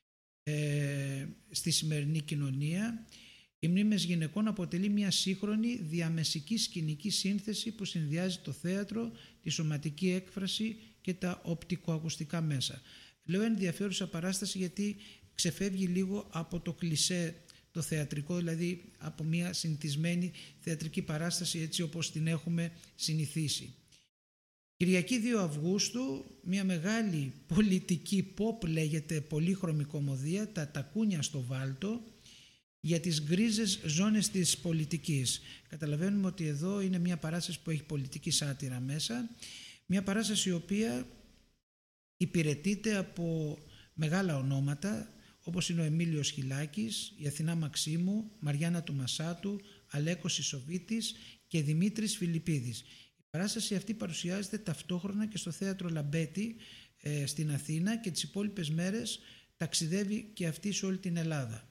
ε, στη σημερινή κοινωνία. Οι Μνήμες Γυναικών αποτελεί μια σύγχρονη διαμεσική σκηνική σύνθεση που συνδυάζει το θέατρο, τη σωματική έκφραση και τα οπτικοακουστικά μέσα. Λέω ενδιαφέρουσα παράσταση γιατί ξεφεύγει λίγο από το κλισέ το θεατρικό, δηλαδή από μια συνηθισμένη θεατρική παράσταση έτσι όπως την έχουμε συνηθίσει. Κυριακή δύο Αυγούστου, μια μεγάλη πολιτική pop, λέγεται πολύχρωμη κωμωδία, τα τακούνια στο Βάλτο, για τις γκρίζες ζώνες της πολιτικής. Καταλαβαίνουμε ότι εδώ είναι μια παράσταση που έχει πολιτική σάτυρα μέσα, μια παράσταση η οποία υπηρετείται από μεγάλα ονόματα, όπως είναι ο Εμίλιος Χιλάκης, η Αθηνά Μαξίμου, Μαριάννα του Μασάτου, Αλέκος Ισοβίτης και Δημήτρης Φιλιππίδης. Η παράσταση αυτή παρουσιάζεται ταυτόχρονα και στο Θέατρο Λαμπέτη ε, στην Αθήνα, και τις υπόλοιπες μέρες ταξιδεύει και αυτή σε όλη την Ελλάδα.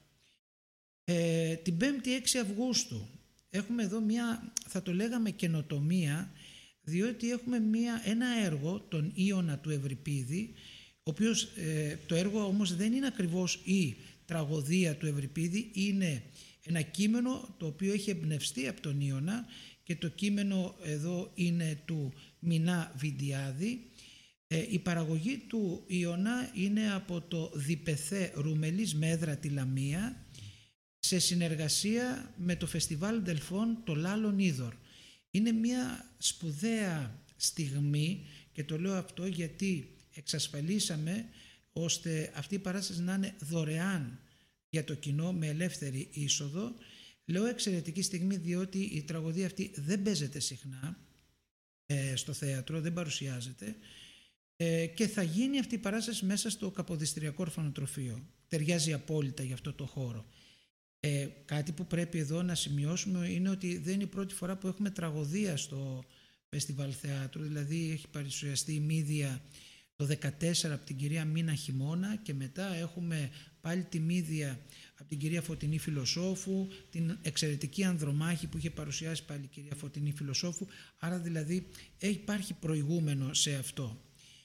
Ε, την πέμπτη έξι Αυγούστου έχουμε εδώ μια, θα το λέγαμε, καινοτομία, διότι έχουμε μια, ένα έργο, τον Ίωνα του Ευρυπίδη, ο οποίος ε, το έργο όμως δεν είναι ακριβώς η τραγωδία του Ευρυπίδη, είναι ένα κείμενο το οποίο έχει εμπνευστεί από τον Ίωνα, και το κείμενο εδώ είναι του Μινά Βιντιάδη. Ε, η παραγωγή του Ίωνα είναι από το Διπεθέ Ρουμελής Μέδρα τη Λαμία, σε συνεργασία με το Φεστιβάλ Δελφών το Λάλον Είδωρ. Είναι μια σπουδαία στιγμή, και το λέω αυτό γιατί εξασφαλίσαμε ώστε αυτή η παράσταση να είναι δωρεάν για το κοινό με ελεύθερη είσοδο. Λέω εξαιρετική στιγμή διότι η τραγωδία αυτή δεν παίζεται συχνά ε, στο θέατρο, δεν παρουσιάζεται, ε, και θα γίνει αυτή η παράσταση μέσα στο Καποδιστριακό Ορφανοτροφείο. Ταιριάζει απόλυτα για αυτό το χώρο. Ε, κάτι που πρέπει εδώ να σημειώσουμε είναι ότι δεν είναι η πρώτη φορά που έχουμε τραγωδία στο Φεστιβάλ Θεάτρου, δηλαδή έχει παρουσιαστεί η Μύδια το δεκατέσσερα από την κυρία Μίνα Χιμώνα, και μετά έχουμε πάλι τη Μύδια από την κυρία Φωτεινή Φιλοσόφου, την εξαιρετική Ανδρομάχη που είχε παρουσιάσει πάλι η κυρία Φωτεινή Φιλοσόφου, άρα δηλαδή υπάρχει προηγούμενο σε αυτό.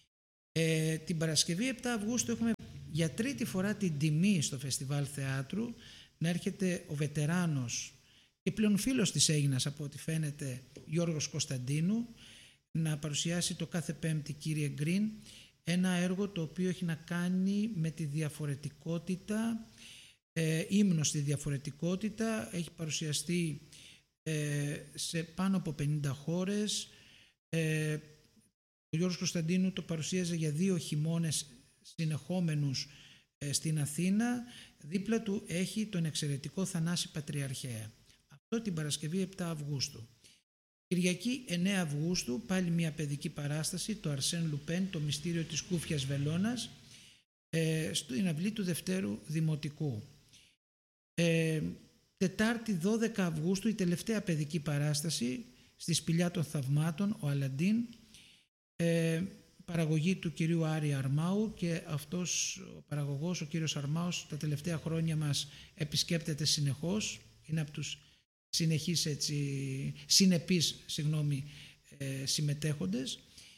Ε, την Παρασκευή επτά Αυγούστου έχουμε για τρίτη φορά την τιμή στο Φεστιβάλ Θεάτρου να έρχεται ο βετεράνος και πλέον φίλος της Αίγινας από ό,τι φαίνεται Γιώργος Κωνσταντίνου να παρουσιάσει το κάθε Πέμπτη, κύριε Γκριν, ένα έργο το οποίο έχει να κάνει με τη διαφορετικότητα, ε, ύμνο στη διαφορετικότητα, έχει παρουσιαστεί ε, σε πάνω από πενήντα χώρες. Ε, ο Γιώργος Κωνσταντίνου το παρουσίαζε για δύο χειμώνες συνεχόμενους ε, στην Αθήνα. Δίπλα του έχει τον εξαιρετικό Θανάση Πατριαρχέα. Αυτό την Παρασκευή επτά Αυγούστου. Κυριακή εννέα Αυγούστου, πάλι μια παιδική παράσταση, το Αρσέν Λουπέν, το μυστήριο της Κούφιας Βελώνας, ε, στην αυλή του Δευτέρου Δημοτικού. Ε, Τετάρτη δώδεκα Αυγούστου, η τελευταία παιδική παράσταση, στη Σπηλιά των Θαυμάτων, ο Αλαντίν, ε, παραγωγή του κυρίου Άρη Αρμάου, και αυτός ο παραγωγός, ο κύριος Αρμάους, τα τελευταία χρόνια μας επισκέπτεται συνεχώς, είναι από τους συνεχείς, έτσι, συνεπείς συγγνώμη, ε, συμμετέχοντες.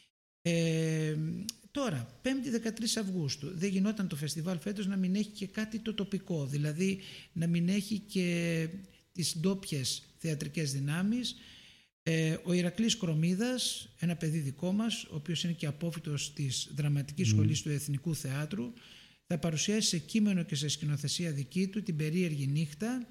Ε, τώρα, πέμπτη δεκατρείς Αυγούστου, δεν γινόταν το φεστιβάλ φέτος να μην έχει και κάτι το τοπικό, δηλαδή να μην έχει και τις ντόπιες θεατρικές δυνάμεις. Ε, ο Ηρακλής Κρομίδας, ένα παιδί δικό μας, ο οποίος είναι και απόφοιτος της Δραματικής mm. Σχολής του Εθνικού Θεάτρου, θα παρουσιάσει σε κείμενο και σε σκηνοθεσία δική του την περίεργη νύχτα,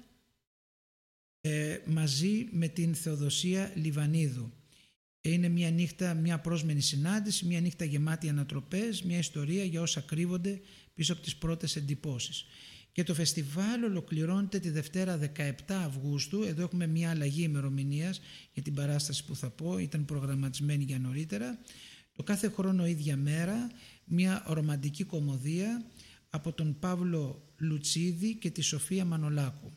ε, μαζί με την Θεοδοσία Λιβανίδου. Είναι μια νύχτα, μια πρόσμενη συνάντηση, μια νύχτα γεμάτη ανατροπές, μια ιστορία για όσα κρύβονται πίσω από τις πρώτες εντυπώσεις. Και το φεστιβάλ ολοκληρώνεται τη Δευτέρα δεκαεπτά Αυγούστου. Εδώ έχουμε μια αλλαγή ημερομηνίας για την παράσταση που θα πω, ήταν προγραμματισμένη για νωρίτερα. Το κάθε χρόνο ίδια μέρα, μια ρομαντική κωμωδία από τον Παύλο Λουτσίδη και τη Σοφία Μανολάκου.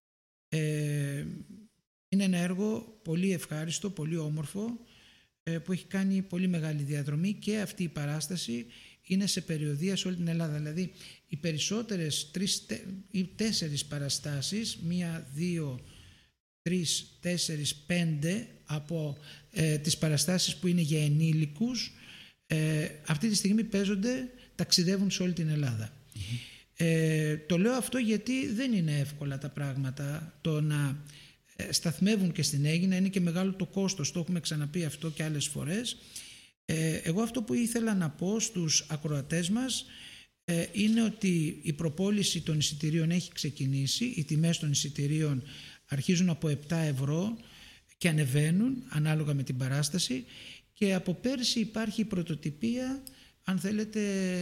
Ε, είναι ένα έργο πολύ ευχάριστο, πολύ όμορφο, ε, που έχει κάνει πολύ μεγάλη διαδρομή, και αυτή η παράσταση είναι σε περιοδεία σε όλη την Ελλάδα. Δηλαδή οι περισσότερες τρεις ή τέσσερις παραστάσεις, μία, δύο, τρεις, τέσσερις, πέντε από ε, τις παραστάσεις που είναι για ενήλικους, ε, αυτή τη στιγμή παίζονται, ταξιδεύουν σε όλη την Ελλάδα. Mm-hmm. Ε, το λέω αυτό γιατί δεν είναι εύκολα τα πράγματα. Το να ε, σταθμεύουν και στην Αίγινα είναι και μεγάλο το κόστος, το έχουμε ξαναπεί αυτό και άλλες φορές. Ε, εγώ αυτό που ήθελα να πω στους ακροατές μας ε, είναι ότι η προπόληση των εισιτηρίων έχει ξεκινήσει. Οι τιμές των εισιτηρίων αρχίζουν από επτά ευρώ και ανεβαίνουν ανάλογα με την παράσταση, και από πέρσι υπάρχει η πρωτοτυπία, αν θέλετε,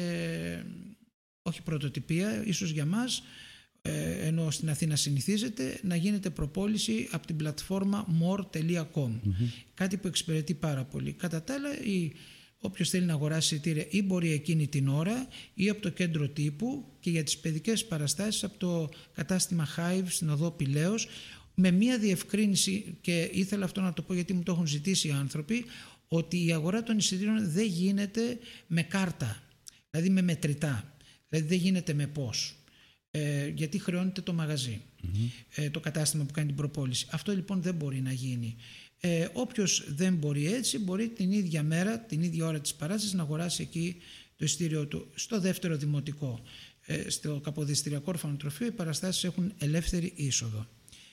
όχι πρωτοτυπία, ίσως για μας, ε, ενώ στην Αθήνα συνηθίζεται, να γίνεται προπόληση από την πλατφόρμα more τελεία com. Mm-hmm. Κάτι που εξυπηρετεί πάρα πολύ. Κατά τα άλλα, η, όποιος θέλει να αγοράσει εισιτήρια ή μπορεί εκείνη την ώρα ή από το κέντρο τύπου, και για τις παιδικές παραστάσεις από το κατάστημα Hive στην οδό Πηλαίος, με μία διευκρίνηση, και ήθελα αυτό να το πω γιατί μου το έχουν ζητήσει οι άνθρωποι, ότι η αγορά των εισιτήριων δεν γίνεται με κάρτα, δηλαδή με μετρητά, δηλαδή δεν γίνεται με πώς. Ε, γιατί χρεώνεται το μαγαζί, mm-hmm. ε, το κατάστημα που κάνει την προπόληση. Αυτό λοιπόν δεν μπορεί να γίνει. Ε, όποιος δεν μπορεί έτσι, μπορεί την ίδια μέρα, την ίδια ώρα της παράστασης, να αγοράσει εκεί το εισιτήριό του. Στο δεύτερο δημοτικό, ε, στο Καποδιστριακό Ορφανοτροφείο, οι παραστάσεις έχουν ελεύθερη είσοδο.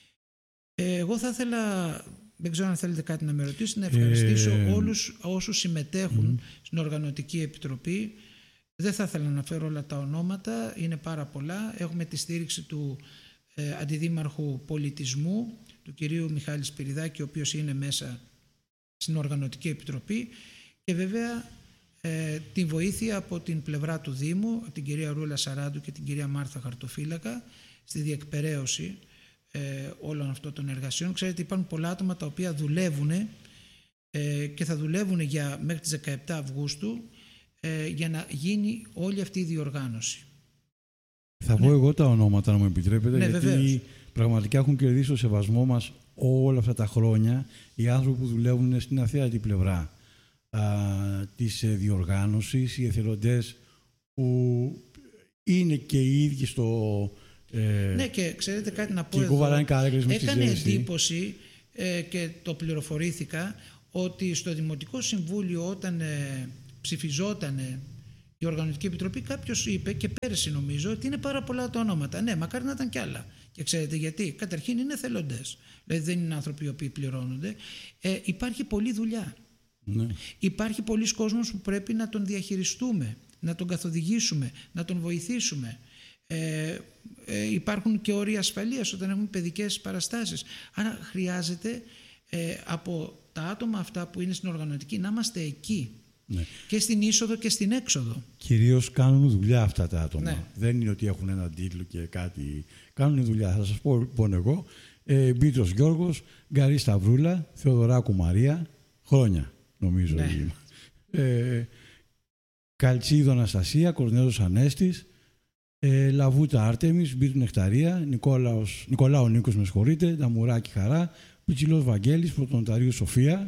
Ε, εγώ θα ήθελα, δεν ξέρω αν θέλετε κάτι να με ρωτήσετε, να ευχαριστήσω ε... όλους όσους συμμετέχουν mm-hmm. στην Οργανωτική Επιτροπή. Δεν θα ήθελα να αναφέρω όλα τα ονόματα, είναι πάρα πολλά. Έχουμε τη στήριξη του ε, Αντιδήμαρχου Πολιτισμού, του κυρίου Μιχάλη Σπυριδάκη, ο οποίος είναι μέσα στην Οργανωτική Επιτροπή, και βέβαια ε, την βοήθεια από την πλευρά του Δήμου, από την κυρία Ρούλα Σαράντου και την κυρία Μάρθα Χαρτοφύλακα, στη διεκπεραίωση ε, όλων αυτών των εργασιών. Ξέρετε, υπάρχουν πολλά άτομα τα οποία δουλεύουν ε, και θα δουλεύουν για, μέχρι τις δεκαεπτά Αυγούστου, για να γίνει όλη αυτή η διοργάνωση. Θα πω ναι. εγώ τα ονόματα, να μου επιτρέπετε, ναι, γιατί βεβαίως. Πραγματικά έχουν κερδίσει το σεβασμό μας όλα αυτά τα χρόνια οι άνθρωποι που δουλεύουν στην αθέατη πλευρά α, της διοργάνωσης, οι εθελοντές που είναι και οι ίδιοι στο... Ε, ναι, και ξέρετε κάτι να πω εδώ, έκανε εντύπωση ε, και το πληροφορήθηκα ότι στο Δημοτικό Συμβούλιο, όταν ε, ψηφιζόταν η Οργανωτική Επιτροπή, κάποιος είπε, και πέρσι νομίζω, ότι είναι πάρα πολλά τα ονόματα. Ναι, μακάρι να ήταν κι άλλα. Και ξέρετε γιατί? Καταρχήν είναι εθελοντές. Δηλαδή δεν είναι άνθρωποι οι οποίοι πληρώνονται. Ε, υπάρχει πολλή δουλειά. Ναι. Υπάρχει πολλής κόσμος που πρέπει να τον διαχειριστούμε, να τον καθοδηγήσουμε, να τον βοηθήσουμε. Ε, ε, υπάρχουν και όροι ασφαλείας όταν έχουμε παιδικές παραστάσεις. Άρα χρειάζεται ε, από τα άτομα αυτά που είναι στην οργανωτική να είμαστε εκεί. Ναι. Και στην είσοδο και στην έξοδο. Κυρίως κάνουν δουλειά αυτά τα άτομα. Ναι. Δεν είναι ότι έχουν έναν τίτλο και κάτι. Κάνουν δουλειά. Θα σας πω λοιπόν εγώ, ε, Μπίτρος Γιώργος, Γκαρή Σταυρούλα, Θεοδωράκου Μαρία, χρόνια νομίζω. Ναι. Ε, Καλτσίδο Αναστασία, Κορνέλος Ανέστης, ε, Λαβούτα Άρτεμις, Μπίτου Νεκταρία, Νικόλαος, Νικολάου Νίκος, με συγχωρείτε, Ταμουράκη Χαρά, Πιτσιλός Βαγγέλης, Πρωτονοταρίου Σοφία,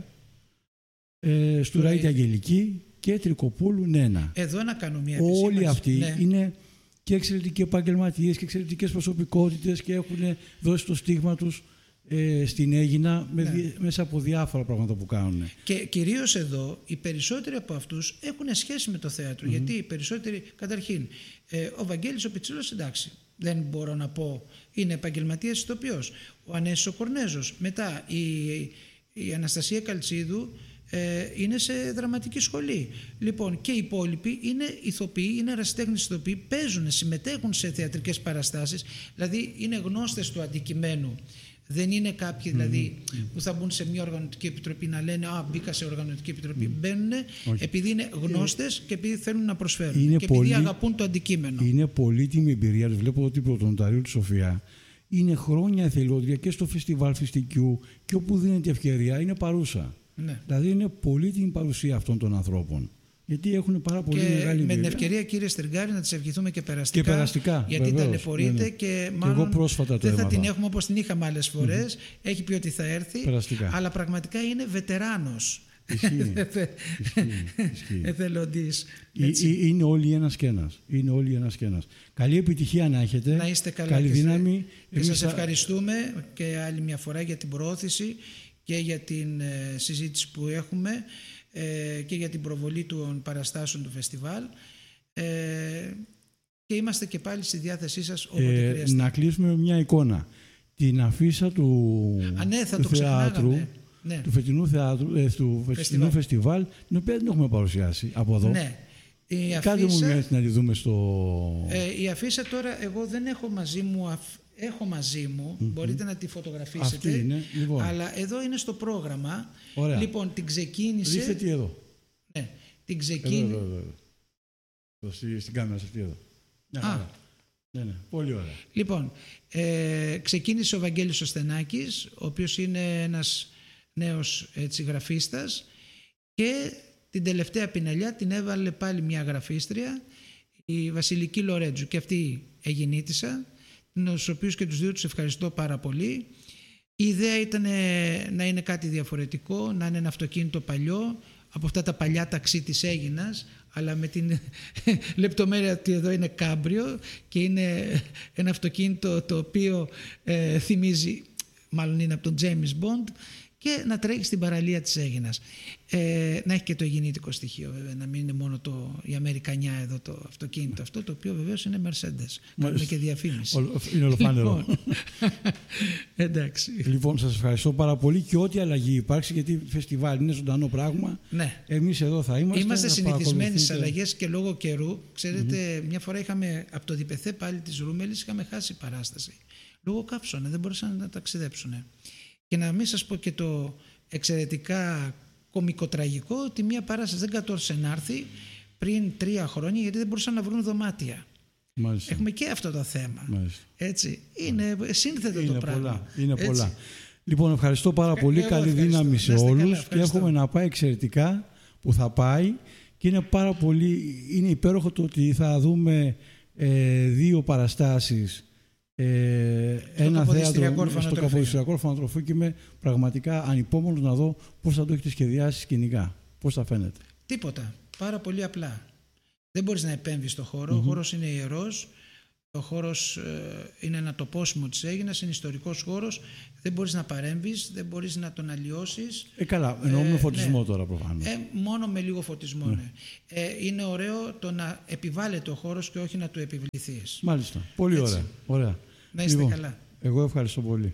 ε, Στουράιτη Αγγελική και Τρικοπούλου Νένα. Εδώ να κάνω μια επισήμανση. Όλοι αυτοί ναι. είναι και εξαιρετικοί επαγγελματίες και εξαιρετικές προσωπικότητες και έχουν δώσει το στίγμα τους ε, στην Αίγινα με, ναι. μέσα από διάφορα πράγματα που κάνουν. Και κυρίως εδώ οι περισσότεροι από αυτούς έχουν σχέση με το θέατρο. Mm-hmm. Γιατί οι περισσότεροι, καταρχήν, ε, ο Βαγγέλης ο Πιτσίλος, εντάξει, δεν μπορώ να πω, είναι επαγγελματίας ηθοποιός. Ο Ανέσης ο Κορνέζος. Μετά η, η Αναστασία Καλτσίδου ε, είναι σε δραματική σχολή. Λοιπόν, και οι υπόλοιποι είναι ηθοποιοί, είναι ερασιτέχνες ηθοποιοί, παίζουν, συμμετέχουν σε θεατρικές παραστάσεις, δηλαδή είναι γνώστες του αντικειμένου. Δεν είναι κάποιοι δηλαδή mm-hmm. που θα μπουν σε μια οργανωτική επιτροπή να λένε «Α, μπήκα σε οργανωτική επιτροπή». Mm-hmm. Μπαίνουν okay. επειδή είναι γνώστες και επειδή θέλουν να προσφέρουν είναι και πολύ, επειδή αγαπούν το αντικείμενο. Είναι πολύτιμη εμπειρία. Βλέπω ότι η Πρωτονοταρίου του Σοφία είναι χρόνια εθελόντρια και στο φεστιβάλ Φιστικιού και όπου δίνεται ευκαιρία είναι παρούσα. Ναι. Δηλαδή είναι πολύτιμη παρουσία αυτών των ανθρώπων. Γιατί έχουν πάρα πολύ και μεγάλη με εμπειρία. την ευκαιρία, κύριε Στεργάρη, να τις ευχηθούμε και περαστικά. Και περαστικά. Γιατί βεβαίως, ταλαιπωρείται ναι, ναι. και μάλλον και εγώ πρόσφατα το δεν θα την έμαθα. έχουμε όπως την είχαμε άλλες φορές. Mm-hmm. Έχει πει ότι θα έρθει. Περαστικά. Αλλά πραγματικά είναι βετεράνος. Ισχύει. Ισχύει. Εθελοντής. Είναι όλοι ένας και ένας. Είναι όλοι ένας και ένας. Καλή επιτυχία να έχετε. Να είστε καλά. Καλή δύναμη. Και σας θα... ευχαριστούμε και άλλη μια φορά για την προώθηση και για την ε, συζήτηση που έχουμε ε, και για την προβολή των παραστάσεων του φεστιβάλ ε, και είμαστε και πάλι στη διάθεσή σας όποτε ε, χρειαστεί. Να κλείσουμε με μια εικόνα. Την αφίσα του, Α, ναι, θα του το θεάτρου, ναι. του φετινού, θεάτρου, ε, του φετινού φεστιβάλ, την οποία δεν έχουμε παρουσιάσει από εδώ. Ναι. Η Κάντε αφίσα, μου μια να τη δούμε στο... Ε, η αφίσα τώρα εγώ δεν έχω μαζί μου, αφ, έχω μαζί μου, mm-hmm. μπορείτε να τη φωτογραφίσετε. Αυτή είναι, λοιπόν. Αλλά εδώ είναι στο πρόγραμμα. Ωραία. Λοιπόν, την ξεκίνησε... Δείστε τι εδώ. Ναι, την ξεκίνησε... Εδώ, εδώ, εδώ. εδώ. Στην κάμερα αυτή εδώ. Ναι, Α. Ναι, ναι, πολύ ωραία. Λοιπόν, ε, ξεκίνησε ο Βαγγέλης ο Στενάκης, ο οποίος είναι ένας νέος έτσι, γραφίστας και την τελευταία πινελιά την έβαλε πάλι μια γραφίστρια, η Βασιλική Λορέτζου, και αυτή εγινήτησα, τους οποίους και τους δύο τους ευχαριστώ πάρα πολύ. Η ιδέα ήταν να είναι κάτι διαφορετικό, να είναι ένα αυτοκίνητο παλιό, από αυτά τα παλιά ταξί της Αίγινας, αλλά με την λεπτομέρεια ότι εδώ είναι κάμπριο και είναι ένα αυτοκίνητο το οποίο ε, θυμίζει, μάλλον είναι από τον James Bond, και να τρέχει στην παραλία της Αίγινας. Ε, να έχει και το αιγινήτικο στοιχείο βέβαια, να μην είναι μόνο το, η Αμερικανιά εδώ το αυτοκίνητο αυτό, το οποίο βεβαίως είναι Mercedes. Κάνουμε και διαφήμιση. Είναι ολοφάνερο. Λοιπόν, εντάξει. Λοιπόν, σας ευχαριστώ πάρα πολύ και ό,τι αλλαγή υπάρξει, γιατί φεστιβάλ είναι ζωντανό πράγμα. Ναι. Εμείς εδώ θα είμαστε. Είμαστε συνηθισμένοι στις αλλαγές και λόγω καιρού. Ξέρετε, mm-hmm. μια φορά είχαμε από το Διπεθέ πάλι της Ρούμελης, είχαμε χάσει παράσταση. Λόγω καύσωνα, δεν μπορούσαν να ταξιδέψουν. Και να μην σας πω και το εξαιρετικά κομικοτραγικό ότι μια παράσταση δεν κατόρθωσε να έρθει πριν τρία χρόνια γιατί δεν μπορούσαν να βρουν δωμάτια. Μάλιστα. Έχουμε και αυτό το θέμα. Μάλιστα. Έτσι. Είναι σύνθετο είναι το πράγμα. Πολλά, είναι Έτσι. πολλά. Λοιπόν, ευχαριστώ πάρα πολύ. Εγώ Καλή ευχαριστώ. δύναμη σε όλους και εύχομαι να πάει εξαιρετικά που θα πάει και είναι πάρα πολύ, είναι υπέροχο το ότι θα δούμε ε, δύο παραστάσεις. Ε, στο ένα θέατρο στο καποδιστριακό ορφανοτροφείο και είμαι πραγματικά ανυπόμονος να δω πώς θα το έχετε σχεδιάσει σκηνικά, πώς θα φαίνεται. Τίποτα, πάρα πολύ απλά. Δεν μπορείς να επέμβεις στο χώρο, mm-hmm. ο χώρος είναι ιερός, ο χώρος ε, είναι ένα τοπόσιμο της Αίγινας, είναι ιστορικός χώρος, δεν μπορείς να παρέμβεις, δεν μπορείς να τον αλλοιώσεις. Ε, καλά, εννοώ με φωτισμό ναι. τώρα προφανώς. Ε, μόνο με λίγο φωτισμό, ναι. ναι. Ε, είναι ωραίο το να επιβάλλεται ο χώρος και όχι να του επιβληθείς. Μάλιστα, πολύ ωραία. ωραία. Να είστε λοιπόν, καλά. Εγώ ευχαριστώ πολύ.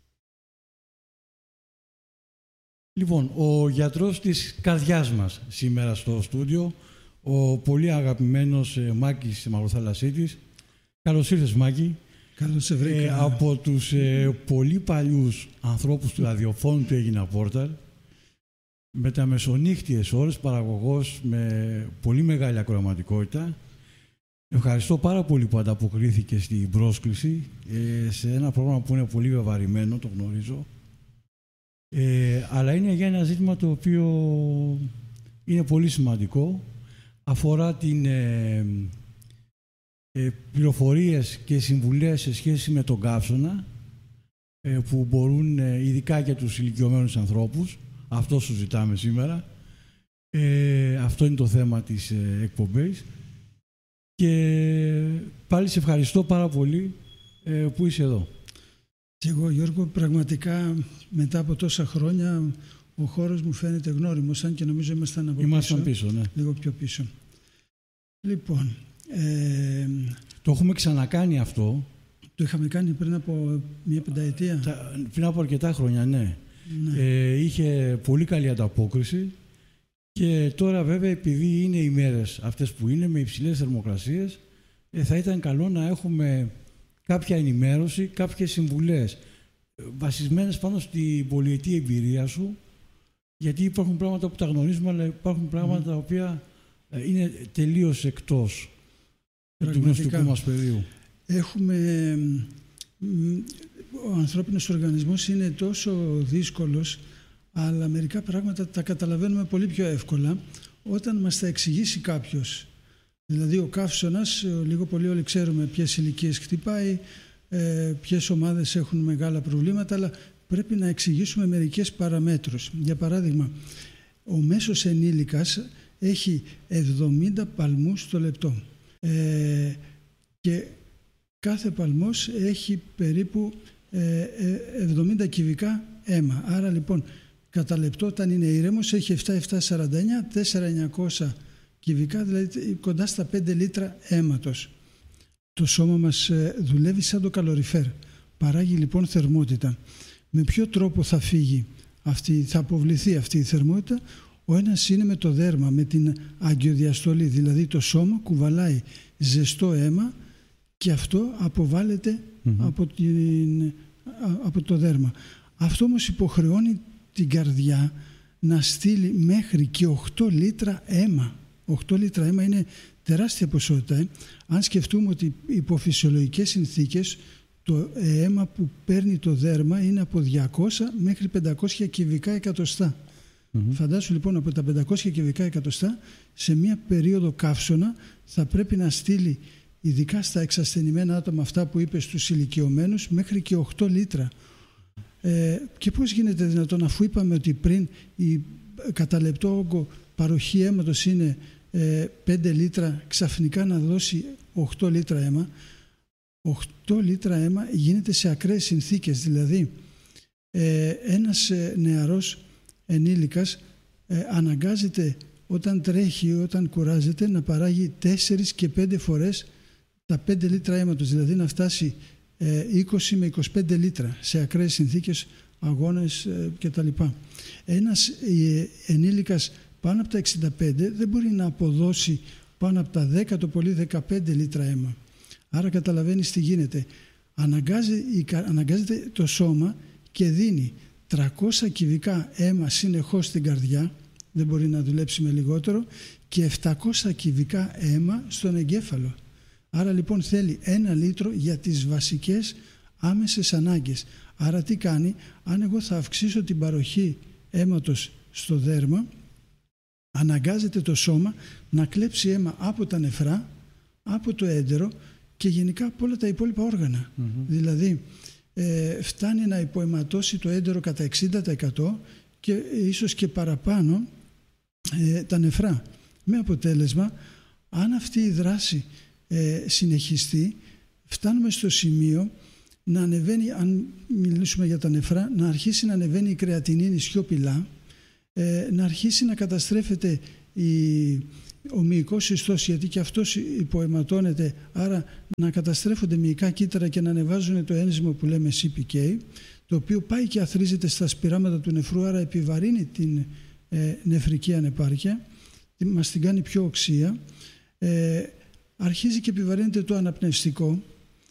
Λοιπόν, ο γιατρός της καρδιάς μας σήμερα στο στούντιο, ο πολύ αγαπημένος ε, Μάκης Μαυροθαλασσίτης. Καλώς ήρθες, Μάκη. Καλώς σε βρήκα. Ε, από τους ε, πολύ παλιούς ανθρώπους του ραδιοφώνου του Αίγινα Πόρταλ, με τα μεσονύχτιες ώρες, παραγωγός με πολύ μεγάλη ακροαματικότητα Ευχαριστώ πάρα πολύ που ανταποκρίθηκε στην πρόσκληση ε, σε ένα πρόγραμμα που είναι πολύ βεβαρημένο, το γνωρίζω. Ε, αλλά είναι για ένα ζήτημα το οποίο είναι πολύ σημαντικό. Αφορά την ε, ε, πληροφορίες και συμβουλές σε σχέση με τον καύσωνα ε, που μπορούν ε, ειδικά για τους ηλικιωμένους ανθρώπους. Αυτό σου ζητάμε σήμερα. Ε, αυτό είναι το θέμα της ε, εκπομπής. Και πάλι σε ευχαριστώ πάρα πολύ ε, που είσαι εδώ. Και εγώ, Γιώργο, πραγματικά μετά από τόσα χρόνια ο χώρος μου φαίνεται γνώριμος, αν και νομίζω ήμασταν από Ήμασταν πίσω, πίσω, ναι. λίγο πιο πίσω. Λοιπόν... Ε, το έχουμε ξανακάνει αυτό. Το είχαμε κάνει πριν από μια πενταετία. Τα, πριν από αρκετά χρόνια, ναι. ναι. Ε, είχε πολύ καλή ανταπόκριση και τώρα βέβαια επειδή είναι οι μέρες αυτές που είναι με υψηλές θερμοκρασίες ε, θα ήταν καλό να έχουμε κάποια ενημέρωση, κάποιες συμβουλές βασισμένες πάνω στην πολυετή εμπειρία σου, γιατί υπάρχουν πράγματα που τα γνωρίζουμε, αλλά υπάρχουν πράγματα τα mm. οποία είναι τελείως εκτός του γνωστικού μας πεδίου. Έχουμε... Ο ανθρώπινος οργανισμός είναι τόσο δύσκολος, αλλά μερικά πράγματα τα καταλαβαίνουμε πολύ πιο εύκολα όταν μας τα εξηγήσει κάποιος. Δηλαδή ο καύσωνας, λίγο πολύ όλοι ξέρουμε ποιες ηλικίες χτυπάει, ε, ποιες ομάδες έχουν μεγάλα προβλήματα, αλλά πρέπει να εξηγήσουμε μερικές παραμέτρους. Για παράδειγμα, ο μέσος ενήλικας έχει εβδομήντα παλμούς το λεπτό ε, και κάθε παλμός έχει περίπου ε, εβδομήντα κυβικά αίμα. Άρα λοιπόν κατά λεπτό όταν είναι ήρεμος έχει επτά χιλιάδες επτακόσια σαράντα εννιά, τέσσερα χιλιάδες εννιακόσια κυβικά, δηλαδή κοντά στα πέντε λίτρα αίματος. Το σώμα μας δουλεύει σαν το καλοριφέρ. Παράγει λοιπόν θερμότητα. Με ποιο τρόπο θα φύγει αυτή, θα αποβληθεί αυτή η θερμότητα? Ο ένας είναι με το δέρμα, με την αγκιοδιαστολή, δηλαδή το σώμα κουβαλάει ζεστό αίμα και αυτό αποβάλλεται mm-hmm. από, την, από το δέρμα. Αυτό όμως υποχρεώνει την καρδιά να στείλει μέχρι και οκτώ λίτρα αίμα. οκτώ λίτρα αίμα είναι τεράστια ποσότητα. Ε. Αν σκεφτούμε ότι υπό φυσιολογικές συνθήκες το αίμα που παίρνει το δέρμα είναι από διακόσια μέχρι πεντακόσια κυβικά εκατοστά. Mm-hmm. Φαντάσου λοιπόν από τα πεντακόσια κυβικά εκατοστά σε μία περίοδο καύσωνα θα πρέπει να στείλει, ειδικά στα εξασθενημένα άτομα αυτά που είπε στους ηλικιωμένους, μέχρι και οκτώ λίτρα. Ε, και πώς γίνεται δυνατόν, αφού είπαμε ότι πριν η κατά λεπτό όγκο παροχή αίματος είναι ε, πέντε λίτρα, ξαφνικά να δώσει οκτώ λίτρα αίμα? οκτώ λίτρα αίμα γίνεται σε ακραίες συνθήκες, δηλαδή ε, ένας ε, νεαρός ενήλικας ε, αναγκάζεται όταν τρέχει, όταν κουράζεται, να παράγει τέσσερις και πέντε φορές τα πέντε λίτρα αίματος, δηλαδή να φτάσει ε, είκοσι με είκοσι πέντε λίτρα σε ακραίες συνθήκες, αγώνες ε, κτλ. Ένας ε, ενήλικας πάνω από τα εξήντα πέντε δεν μπορεί να αποδώσει πάνω από τα δέκα, το πολύ δεκαπέντε λίτρα αίμα. Άρα καταλαβαίνεις τι γίνεται. Αναγκάζει, αναγκάζεται το σώμα και δίνει τριακόσια κυβικά αίμα συνεχώς στην καρδιά, δεν μπορεί να δουλέψει με λιγότερο, και επτακόσια κυβικά αίμα στον εγκέφαλο. Άρα λοιπόν θέλει ένα λίτρο για τις βασικές άμεσες ανάγκες. Άρα τι κάνει? Αν εγώ θα αυξήσω την παροχή αίματος στο δέρμα, αναγκάζεται το σώμα να κλέψει αίμα από τα νεφρά, από το έντερο και γενικά από όλα τα υπόλοιπα όργανα. Mm-hmm. Δηλαδή ε, φτάνει να υποαιματώσει το έντερο κατά εξήντα τοις εκατό και ίσως και παραπάνω ε, τα νεφρά. Με αποτέλεσμα, αν αυτή η δράση ε, συνεχιστεί, φτάνουμε στο σημείο να ανεβαίνει, αν μιλήσουμε για τα νεφρά, να αρχίσει να ανεβαίνει η κρεατινίνη σιωπηλά, ε, να αρχίσει να καταστρέφεται η, ο μυϊκός ιστός, γιατί και αυτός υποαιματώνεται, άρα να καταστρέφονται μυϊκά κύτταρα και να ανεβάζουν το ένζυμο που λέμε σι πι κέι, το οποίο πάει και αθρίζεται στα σπειράματα του νεφρού, άρα επιβαρύνει την ε, νεφρική ανεπάρκεια, μας την κάνει πιο οξία, ε, αρχίζει και επιβαρύνεται το αναπνευστικό,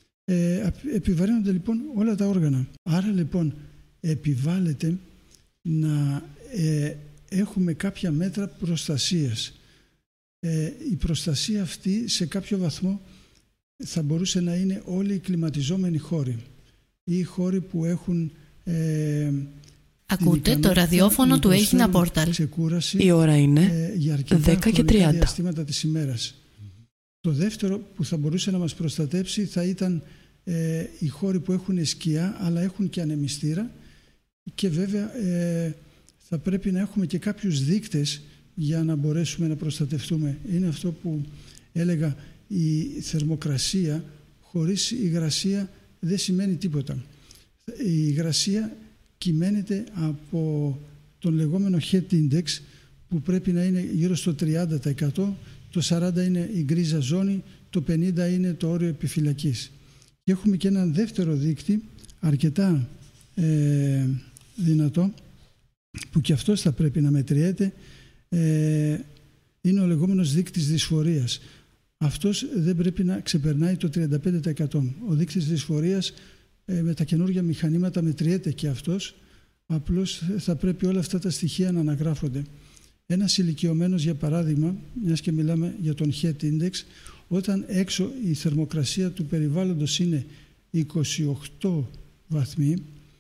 ε, επιβαρύνονται λοιπόν όλα τα όργανα. Άρα λοιπόν επιβάλλεται να ε, έχουμε κάποια μέτρα προστασίας. ε, η προστασία αυτή σε κάποιο βαθμό θα μπορούσε να είναι όλοι οι κλιματιζόμενοι χώροι ή χώροι που έχουν ε, ακούτε το ραδιόφωνο του Έγινα Πόρταλ. Η ώρα είναι ε, δέκα και τριάντα. Διαστήματα της ημέρας. Mm-hmm. Το δεύτερο που θα μπορούσε να μας προστατέψει θα ήταν ε, οι χώροι που έχουν σκιά αλλά έχουν και ανεμιστήρα, και βέβαια ε, θα πρέπει να έχουμε και κάποιους δείκτες για να μπορέσουμε να προστατευτούμε. Είναι αυτό που έλεγα, η θερμοκρασία χωρίς υγρασία δεν σημαίνει τίποτα. Η υγρασία κυμαίνεται από τον λεγόμενο heat index, που πρέπει να είναι γύρω στο τριάντα τοις εκατό, το σαράντα τοις εκατό είναι η γκρίζα ζώνη, το πενήντα τοις εκατό είναι το όριο επιφυλακής. Και έχουμε και έναν δεύτερο δείκτη αρκετά ε, δυνατό, που και αυτός θα πρέπει να μετριέται, ε, είναι ο λεγόμενος δείκτης δυσφορίας. Αυτός δεν πρέπει να ξεπερνάει το τριάντα πέντε τοις εκατό. Ο δείκτης δυσφορίας ε, με τα καινούργια μηχανήματα μετριέται και αυτός, απλώς θα πρέπει όλα αυτά τα στοιχεία να αναγράφονται. Ένας ηλικιωμένος, για παράδειγμα, μιας και μιλάμε για τον heat index, όταν έξω η θερμοκρασία του περιβάλλοντος είναι είκοσι οκτώ βαθμοί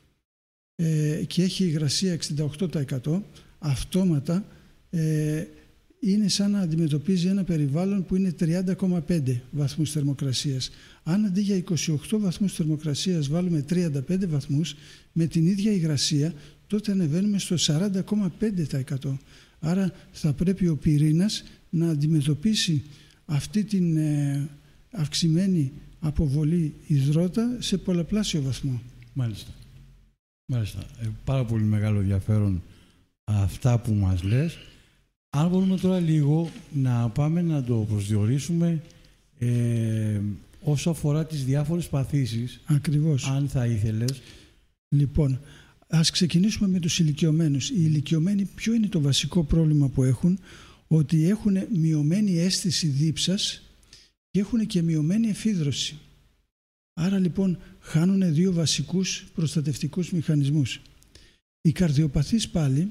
ε, και έχει υγρασία εξήντα οκτώ τοις εκατό, αυτόματα ε, είναι σαν να αντιμετωπίζει ένα περιβάλλον που είναι τριάντα κόμμα πέντε βαθμούς θερμοκρασίας. Αν αντί για είκοσι οκτώ βαθμούς θερμοκρασίας βάλουμε τριάντα πέντε βαθμούς, με την ίδια υγρασία, τότε ανεβαίνουμε στο σαράντα κόμμα πέντε τοις εκατό. Άρα θα πρέπει ο πυρήνας να αντιμετωπίσει αυτή την ε, αυξημένη αποβολή υδρότα σε πολλαπλάσιο βαθμό. Μάλιστα. Μάλιστα. Ε, πάρα πολύ μεγάλο ενδιαφέρον αυτά που μας λες. Αν μπορούμε τώρα λίγο να πάμε να το προσδιορίσουμε ε, όσο αφορά τις διάφορες παθήσεις. Ακριβώς. Αν θα ήθελες. Λοιπόν, ας ξεκινήσουμε με τους ηλικιωμένους. Οι ηλικιωμένοι, ποιο είναι το βασικό πρόβλημα που έχουν? Ότι έχουν μειωμένη αίσθηση δίψας και έχουν και μειωμένη εφίδρωση. Άρα λοιπόν χάνουν δύο βασικούς προστατευτικούς μηχανισμούς. Οι καρδιοπαθείς πάλι,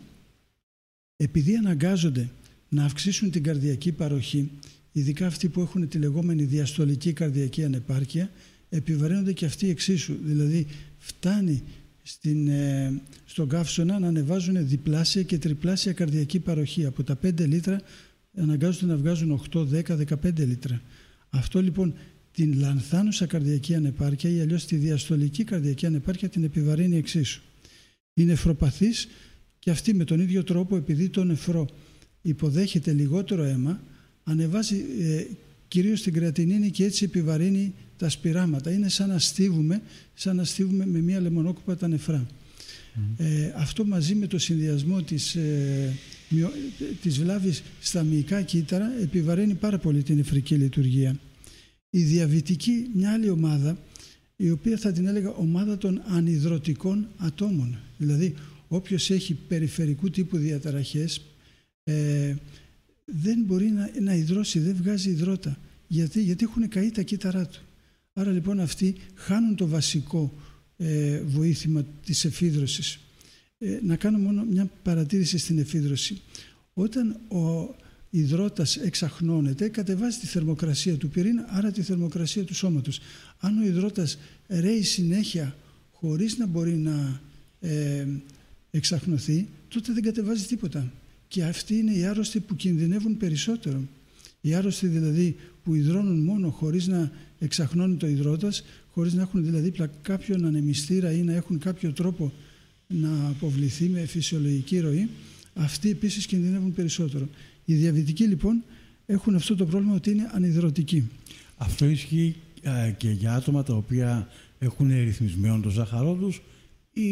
επειδή αναγκάζονται να αυξήσουν την καρδιακή παροχή, ειδικά αυτοί που έχουν τη λεγόμενη διαστολική καρδιακή ανεπάρκεια, επιβαρύνονται και αυτοί εξίσου. Δηλαδή φτάνει στην, ε, στον καύσωνα να ανεβάζουν διπλάσια και τριπλάσια καρδιακή παροχή. Από τα πέντε λίτρα αναγκάζονται να βγάζουν οκτώ, δέκα, δεκαπέντε λίτρα. Αυτό λοιπόν την λανθάνουσα καρδιακή ανεπάρκεια ή αλλιώς τη διαστολική καρδιακή ανεπάρκεια την επιβαρύνει εξίσου. Οι νεφροπαθείς και αυτοί με τον ίδιο τρόπο, επειδή το νεφρό υποδέχεται λιγότερο αίμα, ανεβάζει ε, κυρίως την κρεατινίνη και έτσι επιβαρύνει τα σπυράματα. Είναι σαν να στίβουμε, σαν να στίβουμε με μία λεμονόκουπα τα νεφρά. Mm. Ε, αυτό μαζί με το συνδυασμό της, ε, μειο, της βλάβης στα μυϊκά κύτταρα επιβαρύνει πάρα πολύ την νεφρική λειτουργία. Η διαβητική, μια άλλη ομάδα, η οποία θα την έλεγα ομάδα των ανυδρωτικών ατόμων. Δηλαδή, όποιος έχει περιφερικού τύπου διαταραχές, ε, δεν μπορεί να, να υδρώσει, δεν βγάζει υδρότα. Γιατί, γιατί έχουν καεί τα κύτταρά του. Άρα λοιπόν αυτοί χάνουν το βασικό ε, βοήθημα της εφίδρωσης. Ε, να κάνω μόνο μια παρατήρηση στην εφίδρωση. Όταν ο υδρότας εξαχνώνεται, κατεβάζει τη θερμοκρασία του πυρήνα, άρα τη θερμοκρασία του σώματος. Αν ο υδρότας ρέει συνέχεια χωρίς να μπορεί να ε, εξαχνωθεί, τότε δεν κατεβάζει τίποτα. Και αυτοί είναι οι άρρωστοι που κινδυνεύουν περισσότερο. Οι άρρωστοι δηλαδή που υδρώνουν μόνο χωρίς να εξαχνώνει το υδρότας, χωρίς να έχουν δηλαδή κάποιον ανεμιστήρα ή να έχουν κάποιο τρόπο να αποβληθεί με φυσιολογική ροή, αυτοί επίσης κινδυνεύουν περισσότερο. Οι διαβητικοί λοιπόν έχουν αυτό το πρόβλημα ότι είναι ανυδρωτικοί. Αυτό ισχύει ε, και για άτομα τα οποία έχουν ρυθμισμένο το ζάχαρό τους ή,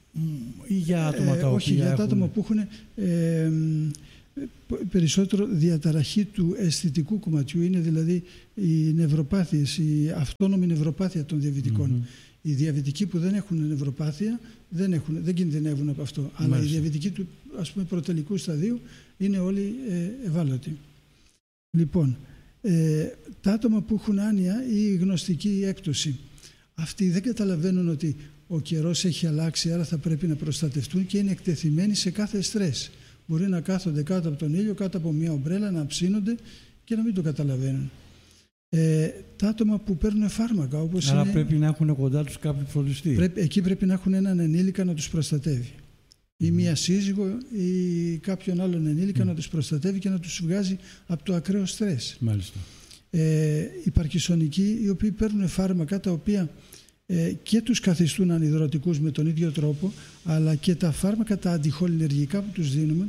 ή για άτομα τα ε, οποία όχι, για έχουν... τα άτομα που έχουν ε, περισσότερο διαταραχή του αισθητικού κομματιού, είναι δηλαδή οι νευροπάθειες, η αυτόνομη νευροπάθεια των διαβητικών. Mm-hmm. Οι διαβητικοί που δεν έχουν νευροπάθεια δεν, έχουν, δεν κινδυνεύουν από αυτό. Μάλιστα. Αλλά οι διαβητικοί του ας πούμε προτελικού σταδίου είναι όλοι ε, ευάλωτοι. Λοιπόν, ε, τα άτομα που έχουν άνοια ή γνωστική έκπτωση, αυτοί δεν καταλαβαίνουν ότι ο καιρός έχει αλλάξει, άρα θα πρέπει να προστατευτούν και είναι εκτεθειμένοι σε κάθε στρες. μπορεί να κάθονται κάτω από τον ήλιο, κάτω από μια ομπρέλα, να ψήνονται και να μην το καταλαβαίνουν. Ε, τα άτομα που παίρνουν φάρμακα, όπως Άρα είναι, πρέπει να έχουν κοντά τους κάποιο φροντιστή. Πρέπει, εκεί πρέπει να έχουν έναν ενήλικα να τους προστατεύει. Ή μία σύζυγο ή κάποιον άλλον ενήλικα mm. να τους προστατεύει και να τους βγάζει από το ακραίο στρες. Μάλιστα. Ε, οι παρκισονικοί, οι οποίοι παίρνουν φάρμακα τα οποία ε, και τους καθιστούν ανιδρωτικούς με τον ίδιο τρόπο, αλλά και τα φάρμακα τα αντιχολινεργικά που τους δίνουμε